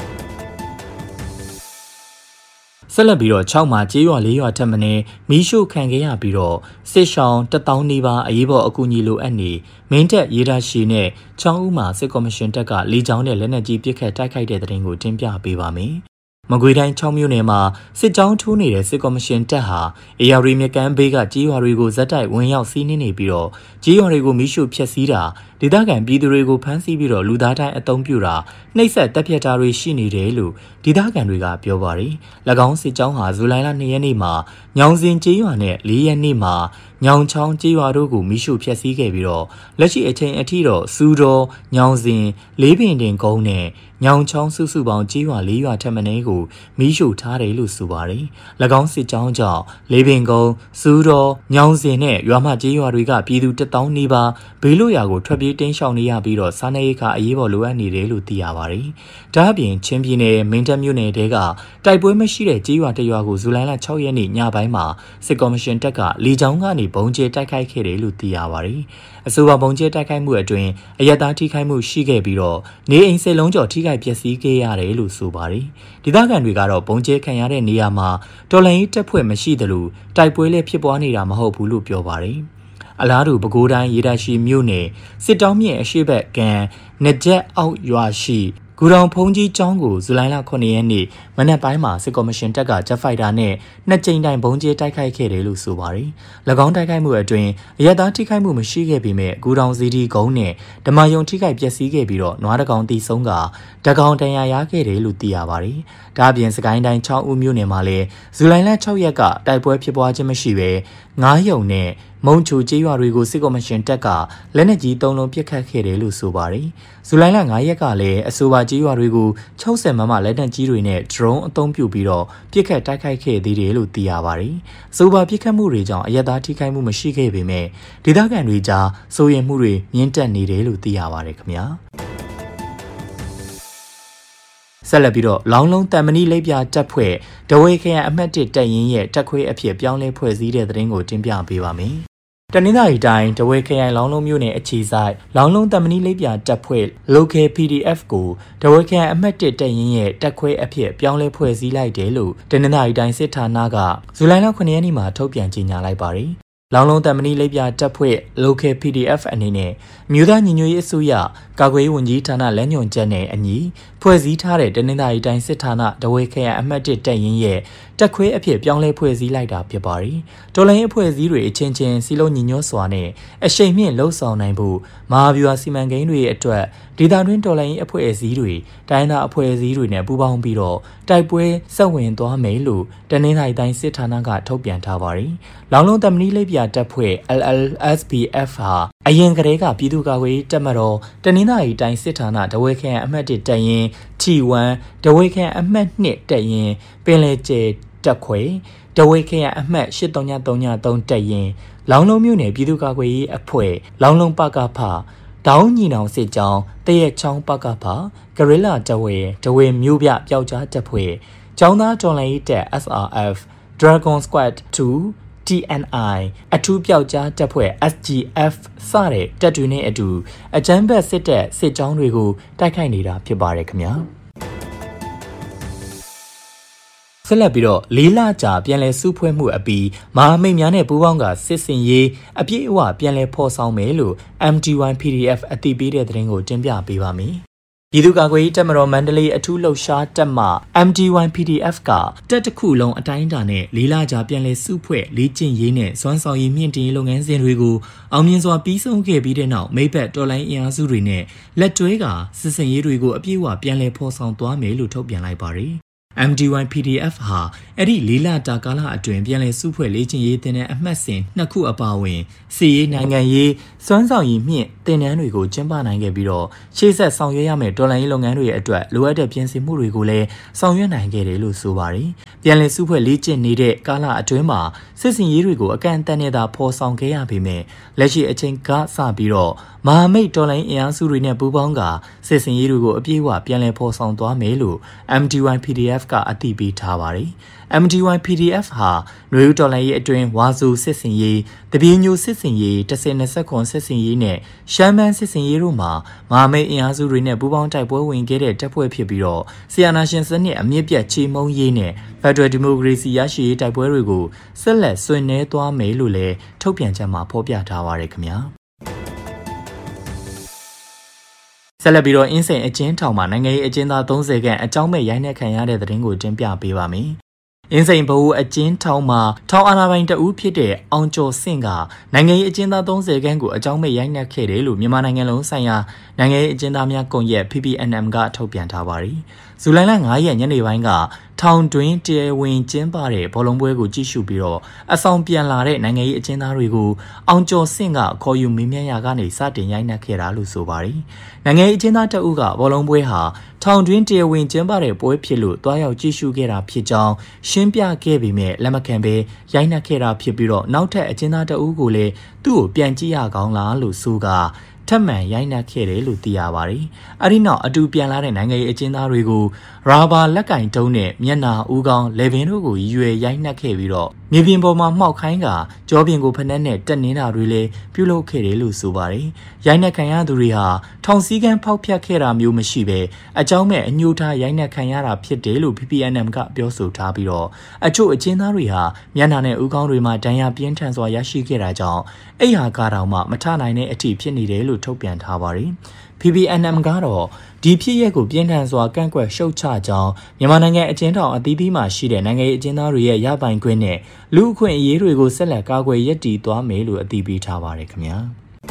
ဆက်လက်ပြီးတော့sixမှာကျေးရွာfourရွာထက်မင်းမီးရှို့ခံခဲ့ရပြီးတော့စစ်ရှောင်းone thousandနီးပါးအရေးပေါ်အကူအညီလိုအပ်နေမင်းတပ်ရေဒါရှိနဲ့sixဦးမှာစစ်ကော်မရှင်တပ်ကလေကြောင်းနဲ့လက်နက်ကြီးပစ်ခတ်တိုက်ခိုက်တဲ့တဲ့တင်ကိုတင်ပြပေးပါမယ်မကွေတိုင်းsixမြို့နယ်မှာစစ်ကြောင်းထိုးနေတဲ့စစ်ကော်မရှင်တပ်ဟာအေရရီမြကမ်းဘေးကကြေးရွာတွေကိုဇက်တိုက်ဝင်ရောက်စီးနင်းနေပြီးတော့ကြေးရွာတွေကိုမိရှုဖျက်ဆီးတာဒေသခံပြည်သူတွေကိုဖမ်းဆီးပြီးတော့လူသားတိုင်းအုံပြုတာနှိပ်စက်တပ်ဖြတ်တာတွေရှိနေတယ်လို့ဒေသခံတွေကပြောပါတယ်။၎င်းစစ်ကြောင်းဟာဇူလိုင်လtwoရက်နေ့မှာညောင်စင်ကြေးရွာနဲ့fourရက်နေ့မှာညောင်ချောင်းကြေးရွာတို့ကိုမိရှုဖျက်ဆီးခဲ့ပြီးတော့လက်ရှိအချိန်အထိတော့စူတော်ညောင်စင်လေးပင်တင်ကုန်းနဲ့ညောင်ချောင်းစုစုပေါင်းကြေးရွာfourရွာထက်မနည်းကိုမိရှုထားတယ်လို့ဆိုပါတယ်။၎င်းစစ်ကြောင်းကြောင့်လေးပင်ကုန်းစူတော်ညောင်စင်နဲ့ရွာမကြေးရွာတွေကပြည်သူone thousandနီးပါးဘေးလွတ်ရာကိုထွက်ပြေးတင်းရှောင်နေရပြီးတော့စားနပ်ရိက္ခာအရေးပေါ်လိုအပ်နေတယ်လို့သိရပါတယ်။ဒါ့အပြင်ချင်းပြည်နယ်မင်းတပ်မြို့နယ်တဲကတိုက်ပွဲမရှိတဲ့ကြေးရွာတစ်ရွာကိုဇူလိုင်လsixရက်နေ့ညပိုင်းမှာစစ်ကော်မရှင်တပ်ကလေကြောင်းကနေဘုံကျဲတိုက်ခိုက်ခဲ့တယ်လို့သိရပါတယ်။အဆိုပါဘုံကျဲတိုက်ခိုက်မှုအတွင်းအရက်သားထိခိုက်မှုရှိခဲ့ပြီးတော့နေအိမ်စိတ်လုံးကျော်ထိခိုက်ပျက်စီးခဲ့ရတယ်လို့ဆိုပါတယ်။ဒေသခံတွေကတော့ဘုံကျဲခံရတဲ့နေရာမှာတော်လှန်ရေးတပ်ဖွဲ့မရှိသလိုတိုက်ပွဲလည်းဖြစ်ပွားနေတာမဟုတ်ဘူးလို့ပြောပါတယ်။အလားတူပဲခူးတိုင်းရေတပ်ရှိမြို့နယ်စစ်တောင်းမြင့်အရှိဘက်ကံနကြက်အောက်ရွာရှိဂူတောင်ဖုန်ကြီးကျောင်းကိုဇူလိုင်လခုနှစ်ရက်နေ့မနက်ပိုင်းမှာစစ်ကော်မရှင်တပ်ကဂျက်ဖိုက်တာနဲ့နှစ်ကြိမ်တိုင်ဘုံကျဲတိုက်ခိုက်ခဲ့တယ်လို့ဆိုပါတယ်။၎င်းတိုက်ခိုက်မှုအတွင်းအရက်သားထိခိုက်မှုမရှိခဲ့ပေမဲ့ဂူတောင်စီဒီကုန်းနဲ့ဓမ္မယုံထိခိုက်ပျက်စီးခဲ့ပြီးတော့နွားတကောင်တီဆုံးကတကောင်တန်ရာရခဲ့တယ်လို့သိရပါတယ်။ဒါ့အပြင်စကိုင်းတိုင်းချောင်းဦးမြို့နယ်မှာလည်းဇူလိုင်လ၆ရက်ကတိုက်ပွဲဖြစ်ပွားခြင်းမရှိဘဲငားယုံနဲ့မုံချိုကျေးရွာတွေကိုစစ်ကော်မရှင်တပ်ကလက်နက်ကြီးသုံးလုံးပစ်ခတ်ခဲ့တယ်လို့ဆိုပါတယ်။ဇူလိုင်လ၅ရက်ကလည်းအဆိုပါကျေးရွာတွေကို၆၀မမလက်နက်ကြီးတွေနဲ့ drone အသုံးပြုပြီးတော့ပစ်ခတ်တိုက်ခိုက်ခဲ့သေးတယ်လို့သိရပါတယ်။အဆိုပါပစ်ခတ်မှုတွေကြောင့်အရက်သားထိခိုက်မှုမရှိခဲ့ပေမဲ့ဒေသခံတွေကြားစိုးရိမ်မှုတွေမြင့်တက်နေတယ်လို့သိရပါတယ်ခင်ဗျာ။ဆက်လက်ပြီးတော့လောင်းလုံးတန်မဏိလိပ်ပြတပ်ဖွဲ့ဒဝေခရိုင်အမှတ်၁တပ်ရင်းရဲ့တပ်ခွဲအဖြစ်ပြောင်းလဲဖွဲ့စည်းတဲ့သတင်းကိုတင်ပြပေးပါမယ်။တနင်္သာရီတိုင်းဒဝေခရိုင်လောင်းလုံးမြို့နယ်အခြေဆိုင်လောင်းလုံးတန်မဏိလိပ်ပြတပ်ဖွဲ့ Local ပီ ဒီ အက်ဖ် ကိုဒဝေခရိုင်အမှတ်၁တပ်ရင်းရဲ့တပ်ခွဲအဖြစ်ပြောင်းလဲဖွဲ့စည်းလိုက်တယ်လို့တနင်္သာရီတိုင်းစစ်ဌာနကဇူလိုင်လခုနှစ်ရက်နေ့မှာထုတ်ပြန်ကြေညာလိုက်ပါတယ်။လောင်းလုံးတန်မဏိလိပ်ပြတပ်ဖွဲ့ Local ပီ ဒီ အက်ဖ် အနေနဲ့မြို့သားညီညွတ်ရေးအစိုးရကာကွယ်ရေးဝန်ကြီးဌာနလက်ညွှန်ချက်နဲ့အညီဖွဲ့စည်းထားတဲ့တနင်္သာရီတိုင်းစစ်ဌာနဒဝေခရိုင်အမှတ်၁တပ်ရင်းရဲ့တက်ခွဲအဖြစ်ပြောင်းလဲဖွဲ့စည်းလိုက်တာဖြစ်ပါတယ်။တော်လိုင်းအဖွဲ့အစည်းတွေအချင်းချင်းစီလုံးညီညွတ်စွာနဲ့အရှိန်မြင့်လှုပ်ဆောင်နိုင်ဖို့မဟာဗျူဟာစီမံကိန်းတွေအတွက်ဒေသတွင်းတော်လိုင်းအဖွဲ့အစည်းတွေတိုင်းဒေသအဖွဲ့အစည်းတွေနဲ့ပူးပေါင်းပြီးတော့တိုက်ပွဲဆက်ဝင်သွားမယ်လို့တနင်္သာရီတိုင်းစစ်ဌာနကထုတ်ပြန်ထားပါတယ်။လောင်းလုံးတမဏိလိပ်ပြတပ်ဖွဲ့ L L S B F ဟာအရင်ကတည်းကပြည်သူ့ကာကွယ်ရေးတပ်မတော်တနင်္သာရီတိုင်းစစ်ဌာနဒဝေခရိုင်အမှတ်၁တပ်ရင်း T 1 ဒဝေခရိုင်အမှတ်၂တပ်ရင်းပင်လယ်ကျဲတက်ခွေဒဝေခရိုင်အမှတ်၈၃၃၃တပ်ရင်းလောင်းလုံးမြို့နယ်ပြည်သူ့ကာကွယ်ရေးအဖွဲ့လောင်းလုံးပကဖတောင်းညီနောင်စစ်ကြောင်းတရက်ချောင်းပကဖဂရိလာတဝေဒဝေမြို့ပြပျောက်ကြားတပ်ဖွဲ့ကျောင်းသားတော်လှန်ရေးတပ် S R F Dragon Squad တူ T N I အထူးပျောက်ကြားတပ်ဖွဲ့ S G F စတဲ့တပ်တွေနဲ့အတူအကြမ်းဖက်စစ်တပ်စစ်ကြောင်းတွေကိုတိုက်ခိုက်နေတာဖြစ်ပါတယ်ခင်ဗျာဆက်လက်ပြီးတော့လေးလကြာပြန်လည်စုဖွဲ့မှုအပြီးမဟာမိတ်များနဲ့ပူးပေါင်းကစစ်စင်ရေးအပြည့်အဝပြန်လည်ဖော်ဆောင်မယ်လို့ M D Y P D F အသိပေးတဲ့သတင်းကိုတင်ပြပေးပါမယ်။ပြည်သူ့ကာကွယ်ရေးတပ်မတော်မန္တလေးအထူးလှုပ်ရှားတပ်မှ M D Y P D F ကတပ်တစ်ခုလုံးအတိုင်းအတာနဲ့လေးလကြာပြန်လည်စုဖွဲ့လေ့ကျင့်ရေးနဲ့စွမ်းဆောင်ရည်မြင့်တင်ရေးလုပ်ငန်းစဉ်တွေကိုအောင်မြင်စွာပြီးဆုံးခဲ့ပြီးတဲ့နောက်မိဘတော်လိုင်းအင်အားစုတွေနဲ့လက်တွဲကစစ်စင်ရေးတွေကိုအပြည့်အဝပြန်လည်ဖော်ဆောင်သွားမယ်လို့ထုတ်ပြန်လိုက်ပါတယ်။ M D Y P D F ဟာအဲ့ဒီလေးလတာကာလအတွင်းပြန်လည်စုဖွဲ့လေ့ကျင့်ရေးတင်တဲ့အမှတ်စဉ်နှစ်ခုအပါအဝင်စီရေးနိုင်ငံရေးစွမ်းဆောင်ရည်မြင့်တင်နန်းတွေကိုကျင်းပနိုင်ခဲ့ပြီးတော့ရှေ့ဆက်ဆောင်ရွက်ရမယ့်ဒေါ်လာရေးလုပ်ငန်းတွေရဲ့အတွက်လိုအပ်တဲ့ပြင်ဆင်မှုတွေကိုလည်းဆောင်ရွက်နိုင်ခဲ့တယ်လို့ဆိုပါတယ်။ပြန်လည်စုဖွဲ့လေ့ကျင့်နေတဲ့ကာလအတွင်းမှာစစ်စင်ရေးတွေကိုအကန့်အသတ်နဲ့သာဖော်ဆောင်ခဲ့ရပေမဲ့လက်ရှိအချိန်ကစပြီးတော့မဟာမိတ်ဒေါ်လာအင်အားစုတွေနဲ့ပူးပေါင်းကစစ်စင်ရေးတွေကိုအပြည့်အဝပြန်လည်ဖော်ဆောင်သွားမယ်လို့ M D Y P D F ကအသိပေးထားပါတယ်။ M D Y P D F ဟာနွေဦးတော်လှန်ရေးအတွင်းဝါဆိုစစ်စင်ရေးတပြေညိုစစ်စင်ရေး၁၀၂၇စစ်စင်ရေးနဲ့ရှမ်းမန်းစစ်စင်ရေးတို့မှာမဟာမိတ်အင်အားစုတွေနဲ့ပူးပေါင်းတိုက်ပွဲဝင်ခဲ့တဲ့တပ်ဖွဲ့ဖြစ်ပြီးတော့ဆီယနာရှင်စနစ်အမြင့်ပြတ်ချေမှုန်းရေးနဲ့ဖက်ဒရယ်ဒီမိုကရေစီရရှိရေးတိုက်ပွဲတွေကိုဆက်လက်ဆွေးနွေးသွားမယ်လို့လည်းထုတ်ပြန်ချက်မှာဖော်ပြထားပါတယ်ခင်ဗျာဆက်လက်ပြီးတော့အင်းစိန်အကျဉ်းထောင်မှာနိုင်ငံရေးအကျဉ်းသား၃၀ခန့်အကြောင်းမဲ့ရိုက်နှက်ခံရတဲ့သတင်းကိုတင်ပြပေးပါမယ်။အင်းစိန်ဘဝအကျဉ်းထောင်မှာထောင်အာဏာပိုင်တဦးဖြစ်တဲ့အောင်ကျော်စင့်ကနိုင်ငံရေးအကျဉ်းသား၃၀ခန့်ကိုအကြောင်းမဲ့ရိုက်နှက်ခဲ့တယ်လို့မြန်မာနိုင်ငံလုံးဆိုင်ရာနိုင်ငံရေးအကျဉ်းသားများကွန်ရက် P P N M ကထုတ်ပြန်ထားပါတယ်။ဇူလိုင်လ၅ရက်ညနေပိုင်းကထောင်တွင်းတရားဝင်ကျင်းပတဲ့ဘောလုံးပွဲကိုကြည့်ရှုပြီးတော့အဆောင်ပြန်လာတဲ့နိုင်ငံရေးအကျဉ်းသားတွေကိုအောင်ကျော်စင့်ကခေါ်ယူမေးမြန်းရာကနေစတင်ရိုက်နှက်ခဲ့တာလို့ဆိုပါတယ်။နိုင်ငံရေးအကျဉ်းသားတအုပ်ကဘောလုံးပွဲဟာထောင်တွင်းတရားဝင်ကျင်းပတဲ့ပွဲဖြစ်လို့တွားရောက်ကြည့်ရှုခဲ့တာဖြစ်ကြောင်းရှင်းပြခဲ့ပေမဲ့လက်မခံဘဲရိုက်နှက်ခဲ့တာဖြစ်ပြီးတော့နောက်ထပ်အကျဉ်းသားတအုပ်ကိုလည်းသူ့ကိုပြန်ကြည့်ရကောင်းလားလို့ဆိုကထပ်မံရိုက်နှက်ခဲ့တယ်လို့သိရပါတယ်။အဲဒီနောက်အတူပြန်လာတဲ့နိုင်ငံရေးအကျဉ်းသားတွေကိုရာဘာလက်ကင်တုံးနဲ့မျက်နာဦးခေါင်းလေဗင်တို့ကိုရွယ်ရိုက်နှက်ခဲ့ပြီးတော့မြေပြင်ပေါ်မှာမှောက်ခိုင်းကကြောပြင်ကိုဖက်နဲ့တက်နေတာတွေလည်းပြုလုပ်ခဲ့တယ်လို့ဆိုပါတယ်။ရိုက်နှက်ခံရသူတွေဟာထောင်စည်းကမ်းဖောက်ဖျက်ခဲ့တာမျိုးမရှိဘဲအကြောင်းမဲ့အညှို့ထားရိုက်နှက်ခံရတာဖြစ်တယ်လို့ P P N M ကပြောဆိုထားပြီးတော့အချို့အကျဉ်းသားတွေဟာမျက်နှာနဲ့ဦးခေါင်းတွေမှာဒဏ်ရာပြင်းထန်စွာရရှိခဲ့တာကြောင့်အိမ်ဟာကားတောင်မှမထနိုင်တဲ့အထိဖြစ်နေတယ်လို့ထုတ်ပြန်ထားပါတယ်။ P P N M ကတော့ဒီဖြစ်ရပ်ကိုပြင်းထန်စွာကန့်ကွက်ရှုတ်ချကြောင်းမြန်မာနိုင်ငံအကျဉ်းထောင်အသီးသီးမှာရှိတဲ့နိုင်ငံရေးအကျဉ်းသားတွေရဲ့ရပိုင်ခွင့်နဲ့လူအခွင့်အရေးတွေကိုဆက်လက်ကာကွယ်ရည်တည်သွားမယ်လို့အသိပေးထားပါတယ်ခင်ဗျာ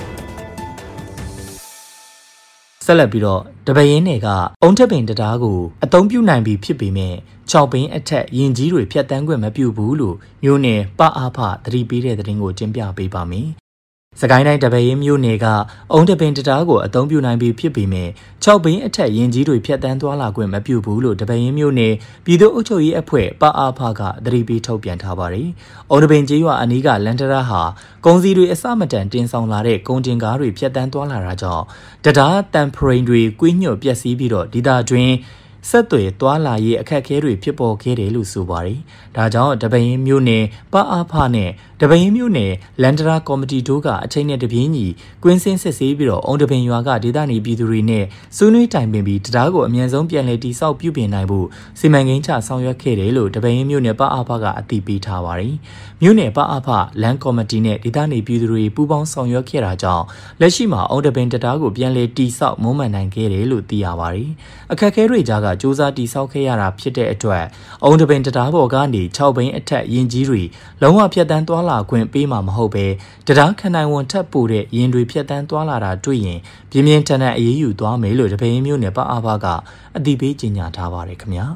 ဆက်လက်ပြီးတော့တပင်းတွေကအုံထက်ပင်တရားကိုအသုံးပြုနိုင်ပြီဖြစ်ပေမဲ့ခြောက်ပင်းအထက်ရင်ကြီးတွေဖြတ်တန်းခွင့်မပြုဘူးလို့မျိုးနယ်ပအားဖသတိပေးတဲ့သတင်းကိုတင်ပြပေးပါမယ်စကိုင်းတိုင်းတပင်းမျိုးနယ်ကအုံတပင်တရားကိုအသုံးပြုနိုင်ပြီဖြစ်ပေမဲ့ခြောက်ပင်းအထက်ရင်ကြီးတွေဖြတ်တန်းသွားလာခွင့်မပြုဘူးလို့တပင်းမျိုးနယ်ပြည်သူ့အုပ်ချုပ်ရေးအဖွဲ့ပအားဖကသတိပေးထုတ်ပြန်ထားပါတယ်။အုံတပင်ကျေးရွာအနီးကလန်တရာဟာကုန်စည်တွေအစမတန်တင်ဆောင်လာတဲ့ကုန်တင်ကားတွေဖြတ်တန်းသွားလာတာကြောင့်တရားတန်ဖရိန်တွေကွေးညွတ်ပျက်စီးပြီးတော့ဒေသတွင်းဆက်သွယ်သွားလာရေးအခက်အခဲတွေဖြစ်ပေါ်ခဲ့တယ်လို့ဆိုပါတယ်။ဒါကြောင့်တပင်းမျိုးနယ်ပအားဖနဲ့တပင်းမျိုးနယ်လန်ဒရာကော်မတီတို့ကအချိန်နဲ့တပြေးညီကွင်းစင်းစစ်ဆေးပြီးတော့အုံတပင်ရွာကဒေသနေပြည်သူတွေနဲ့ဆွေးနွေးတိုင်ပင်ပြီးတရားကိုအမြန်ဆုံးပြန်လည်တည်ဆောက်ပြုပြင်နိုင်ဖို့စီမံကိန်းချဆောင်ရွက်ခဲ့တယ်လို့တပင်းမျိုးနယ်ပအားဖကအသိပေးထားပါတယ်။မျိုးနယ်ပအားဖလန်ကော်မတီနဲ့ဒေသနေပြည်သူတွေပူးပေါင်းဆောင်ရွက်ခဲ့တာကြောင့်လက်ရှိမှာအုံတပင်တရားကိုပြန်လည်တည်ဆောက်မွမ်းမံနိုင်ခဲ့တယ်လို့သိရပါတယ်။အခက်အခဲတွေကြားကစူးစမ်းတည်ဆောက်ခဲ့ရတာဖြစ်တဲ့အတွက်အုံတပင်တရားပေါ်ကနေခြောက်ပင်အထက်ရင်ကြီးတွေလုံးဝဖြတ်တန်းသွားလာခွင့်ပေးမှာမဟုတ်ပဲတရားခနိုင်ဝန်ထပ်ပို့တဲ့ရင်တွေဖြတ်တန်းသွားလာတာတွေ့ရင်ပြင်းပြင်းထန်ထန်အရေးယူသွားမယ်လို့တပင်းမျိုးနယ်ပအားဖကအသိပေးကြေညာထားပါတယ်ခင်ဗျာ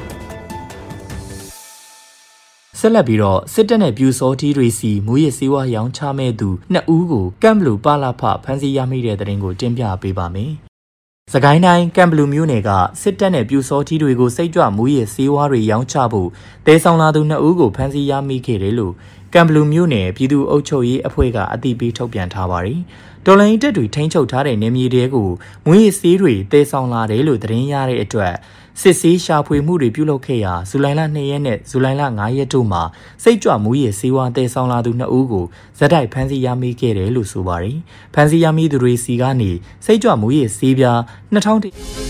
ဆက်လက်ပြီးတော့စစ်တပ်နဲ့ပြူစောတီတွေစီမူရစ်စေဝါရောင်းချမဲ့သူနှစ်ဦးကိုကမ်ဘလူပါလာဖဖမ်းဆီးရမိတဲ့တဲ့ရင်ကိုတင်ပြပေးပါမယ်စကိုင်းတိုင်းကမ်ဘလူမျိုးနယ်ကစစ်တပ်နဲ့ပြူစောထီးတွေကိုစိတ်ကြွမူရစ်ဆေးဝါးတွေရောင်းချဖို့တဲဆောင်လာသူနှစ်ဦးကိုဖမ်းဆီးရမိခဲ့တယ်လို့ကမ်ဘလူမျိုးနယ်ပြည်သူ့အုပ်ချုပ်ရေးအဖွဲ့ကအသိပေးထုတ်ပြန်ထားပါတယ်။တော်လိုင်းတပ်တွေထိန်းချုပ်ထားတဲ့နေမြေတွေကိုမူရစ်ဆေးတွေတဲဆောင်လာတယ်လို့သတင်းရတဲ့အတွက်စစ်ဆေးရှာဖွေမှုတွေပြုလုပ်ခဲ့ရာဇူလိုင်လနှစ်ရက်နဲ့ဇူလိုင်လငါးရက်တို့မှာစိတ်ကြွမူရစ်ဆေးဝါးတဲဆောင်လာသူနှစ်ဦးကိုဇက်တိုက်ဖမ်းဆီးရမိခဲ့တယ်လို့ဆိုပါတယ်။ဖမ်းဆီးရမိသူတွေစီကနေစိတ်ကြွမူရစ်ဆေးပြားနှစ်ထောင်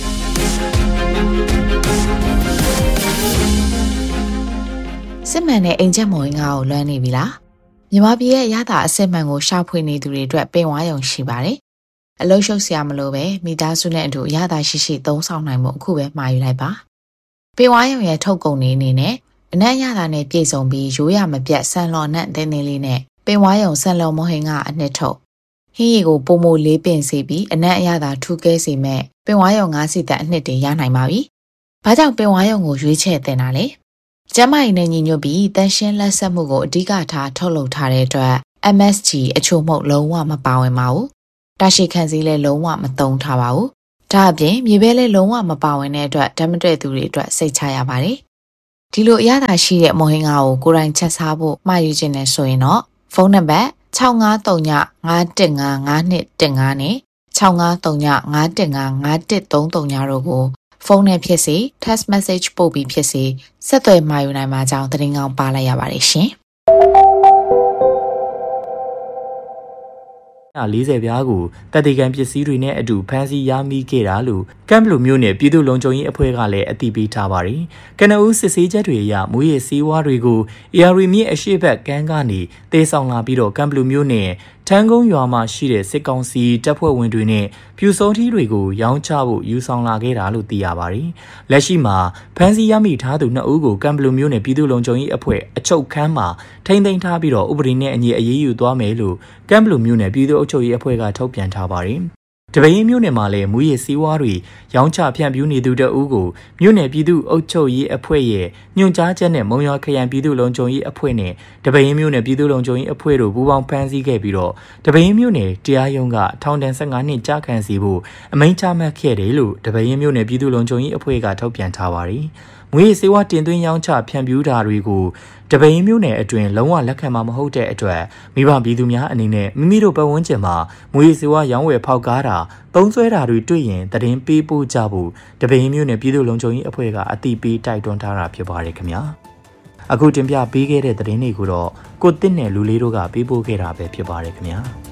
စစ်မှန်တဲ့အိမ်ချက်မော်ရင်ငါကိုလွှမ်းနေပြီလားမြန်မာပြည်ရဲ့ရတာအစစ်မှန်ကိုရှာဖွေနေသူတွေအတွက်ပင်ဝါရုံရှိပါတယ်အလုံးရှုပ်စရာမလိုပဲမိသားစုနဲ့အတူရတာရှိရှိသုံးဆောင်နိုင်မှုအခုပဲမှာယူလိုက်ပါပင်ဝါရုံရဲ့ထုတ်ကုန်နေအနေနဲ့အနက်ရတာနဲ့ပြည့်စုံပြီးရိုးရမပြတ်ဆန်လော်နဲ့တင်းတင်းလေးနဲ့ပင်ဝါရုံဆန်လော်မော်ဟင်ကအနှစ်ထုတ်ဟင်းရီကိုပုံမိုလေးပင်စေပြီးအနက်အရသာထူးကဲစေမဲ့ပင်ဝါရုံငါးစီတက်အနှစ်တွေရနိုင်ပါပြီဘာကြောင့်ပင်ဝါရုံကိုရွေးချယ်တင်တာလဲကျမကြီးနဲ့ညီညွတ်ပြီးတန်ရှင်းလက်ဆက်မှုကိုအဓိကထားထုတ်လုပ်ထားတဲ့အတွက် M S G အချို့မှုလုံးဝမပါဝင်ပါဘူး။တာရှိခံစည်းလည်းလုံးဝမသုံးထားပါဘူး။ဒါအပြင်မြေပဲလည်းလုံးဝမပါဝင်တဲ့အတွက်ဓာတ်မတည့်သူတွေအတွက်စိတ်ချရပါတယ်။ဒီလိုအရသာရှိတဲ့မော်ဟင်ငါကိုကိုယ်တိုင်ချက်စားဖို့မှာယူခြင်းနဲ့ဆိုရင်တော့ဖုန်းနံပါတ်၆၅၃ည၅၁၅၅၂၁၅နဲ့၆၅၃ည၅၁၅၅၁၃၃ညတို့ကိုဖုန်းနဲ့ဖြစ်စေ text message ပို့ပြီးဖြစ်စေဆက်သွယ်မှာယူနိုင်မှာကြောင်းသတင်းကောင်းပါလိုက်ရပါတယ်ရှင်။လေးဆယ်ပြားကိုတပ်တေကန်ပစ္စည်းတွေနဲ့အတူဖမ်းဆီးရမိခဲ့တာလို့ကမ်ဘလူမျိုးနယ်ပြည်သူ့လုံခြုံရေးအဖွဲ့ကလည်းအသိပေးထားပါတယ်။ကနဦးစစ်ဆေးချက်တွေအရမူရစ်ဆေးဝါးတွေကို A R မြစ်အရှိဘက်ကမ်းကနေတေးဆောင်လာပြီးတော့ကမ်ဘလူမျိုးနယ်ထန်းကုန်းရွာမှာရှိတဲ့စစ်ကောင်စီတပ်ဖွဲ့ဝင်တွေနဲ့ပြူစောထီးတွေကိုရောင်းချဖို့ယူဆောင်လာခဲ့တာလို့သိရပါတယ်။လက်ရှိမှာဖမ်းဆီးရမိထားသူနှစ်ဦးကိုကမ်ဘလူမျိုးနယ်ပြည်သူ့လုံခြုံရေးအဖွဲ့အချုပ်ခန်းမှာထိန်းသိမ်းထားပြီးတော့ဥပဒေနဲ့အညီအရေးယူသွားမယ်လို့ကမ်ဘလူမျိုးနယ်ပြည်သူ့အုပ်ချုပ်ရေးအဖွဲ့ကထုတ်ပြန်ထားပါတယ်။တပင်းမြို့နယ်မှာလည်းမူရစ်စီးဝါးတွေရောင်းချဖြန့်ဖြူးနေသူတအုပ်ကိုမြို့နယ်ပြည်သူ့အုပ်ချုပ်ရေးအဖွဲ့ရဲ့ညွှန်ကြားချက်နဲ့မုံရွာခရိုင်ပြည်သူ့လုံခြုံရေးအဖွဲ့နဲ့တပင်းမြို့နယ်ပြည်သူ့လုံခြုံရေးအဖွဲ့တို့ပူးပေါင်းဖမ်းဆီးခဲ့ပြီးတော့တပင်းမြို့နယ်တရားရုံးကထောင်ဒဏ်၁၅နှစ်ကြာခံစီဖို့အမိန့်ချမှတ်ခဲ့တယ်လို့တပင်းမြို့နယ်ပြည်သူ့လုံခြုံရေးအဖွဲ့ကထုတ်ပြန်ထားပါတယ်။မွေးစေဝါတင်သွင်းရောင်းချဖြန့်ဖြူးတာတွေကိုတပင်းမျိုးနယ်အတွင်းလုံးဝလက်ခံမှာမဟုတ်တဲ့အတွက်မိဘပြည်သူများအနေနဲ့မိမိတို့ပတ်ဝန်းကျင်မှာမွေးစေဝါရောင်းဝယ်ဖောက်ကားတာသုံးစွဲတာတွေတွေ့ရင်တရင်ပေးပို့ကြဖို့တပင်းမျိုးနယ်ပြည်သူ့လုံခြုံရေးအဖွဲ့ကအသိပေးတိုက်တွန်းထားတာဖြစ်ပါတယ်ခင်ဗျာအခုတင်ပြပေးခဲ့တဲ့သတင်းတွေကိုတော့ကိုတစ်နဲ့လူလေးတို့ကပေးပို့ခဲ့တာပဲဖြစ်ပါတယ်ခင်ဗျာ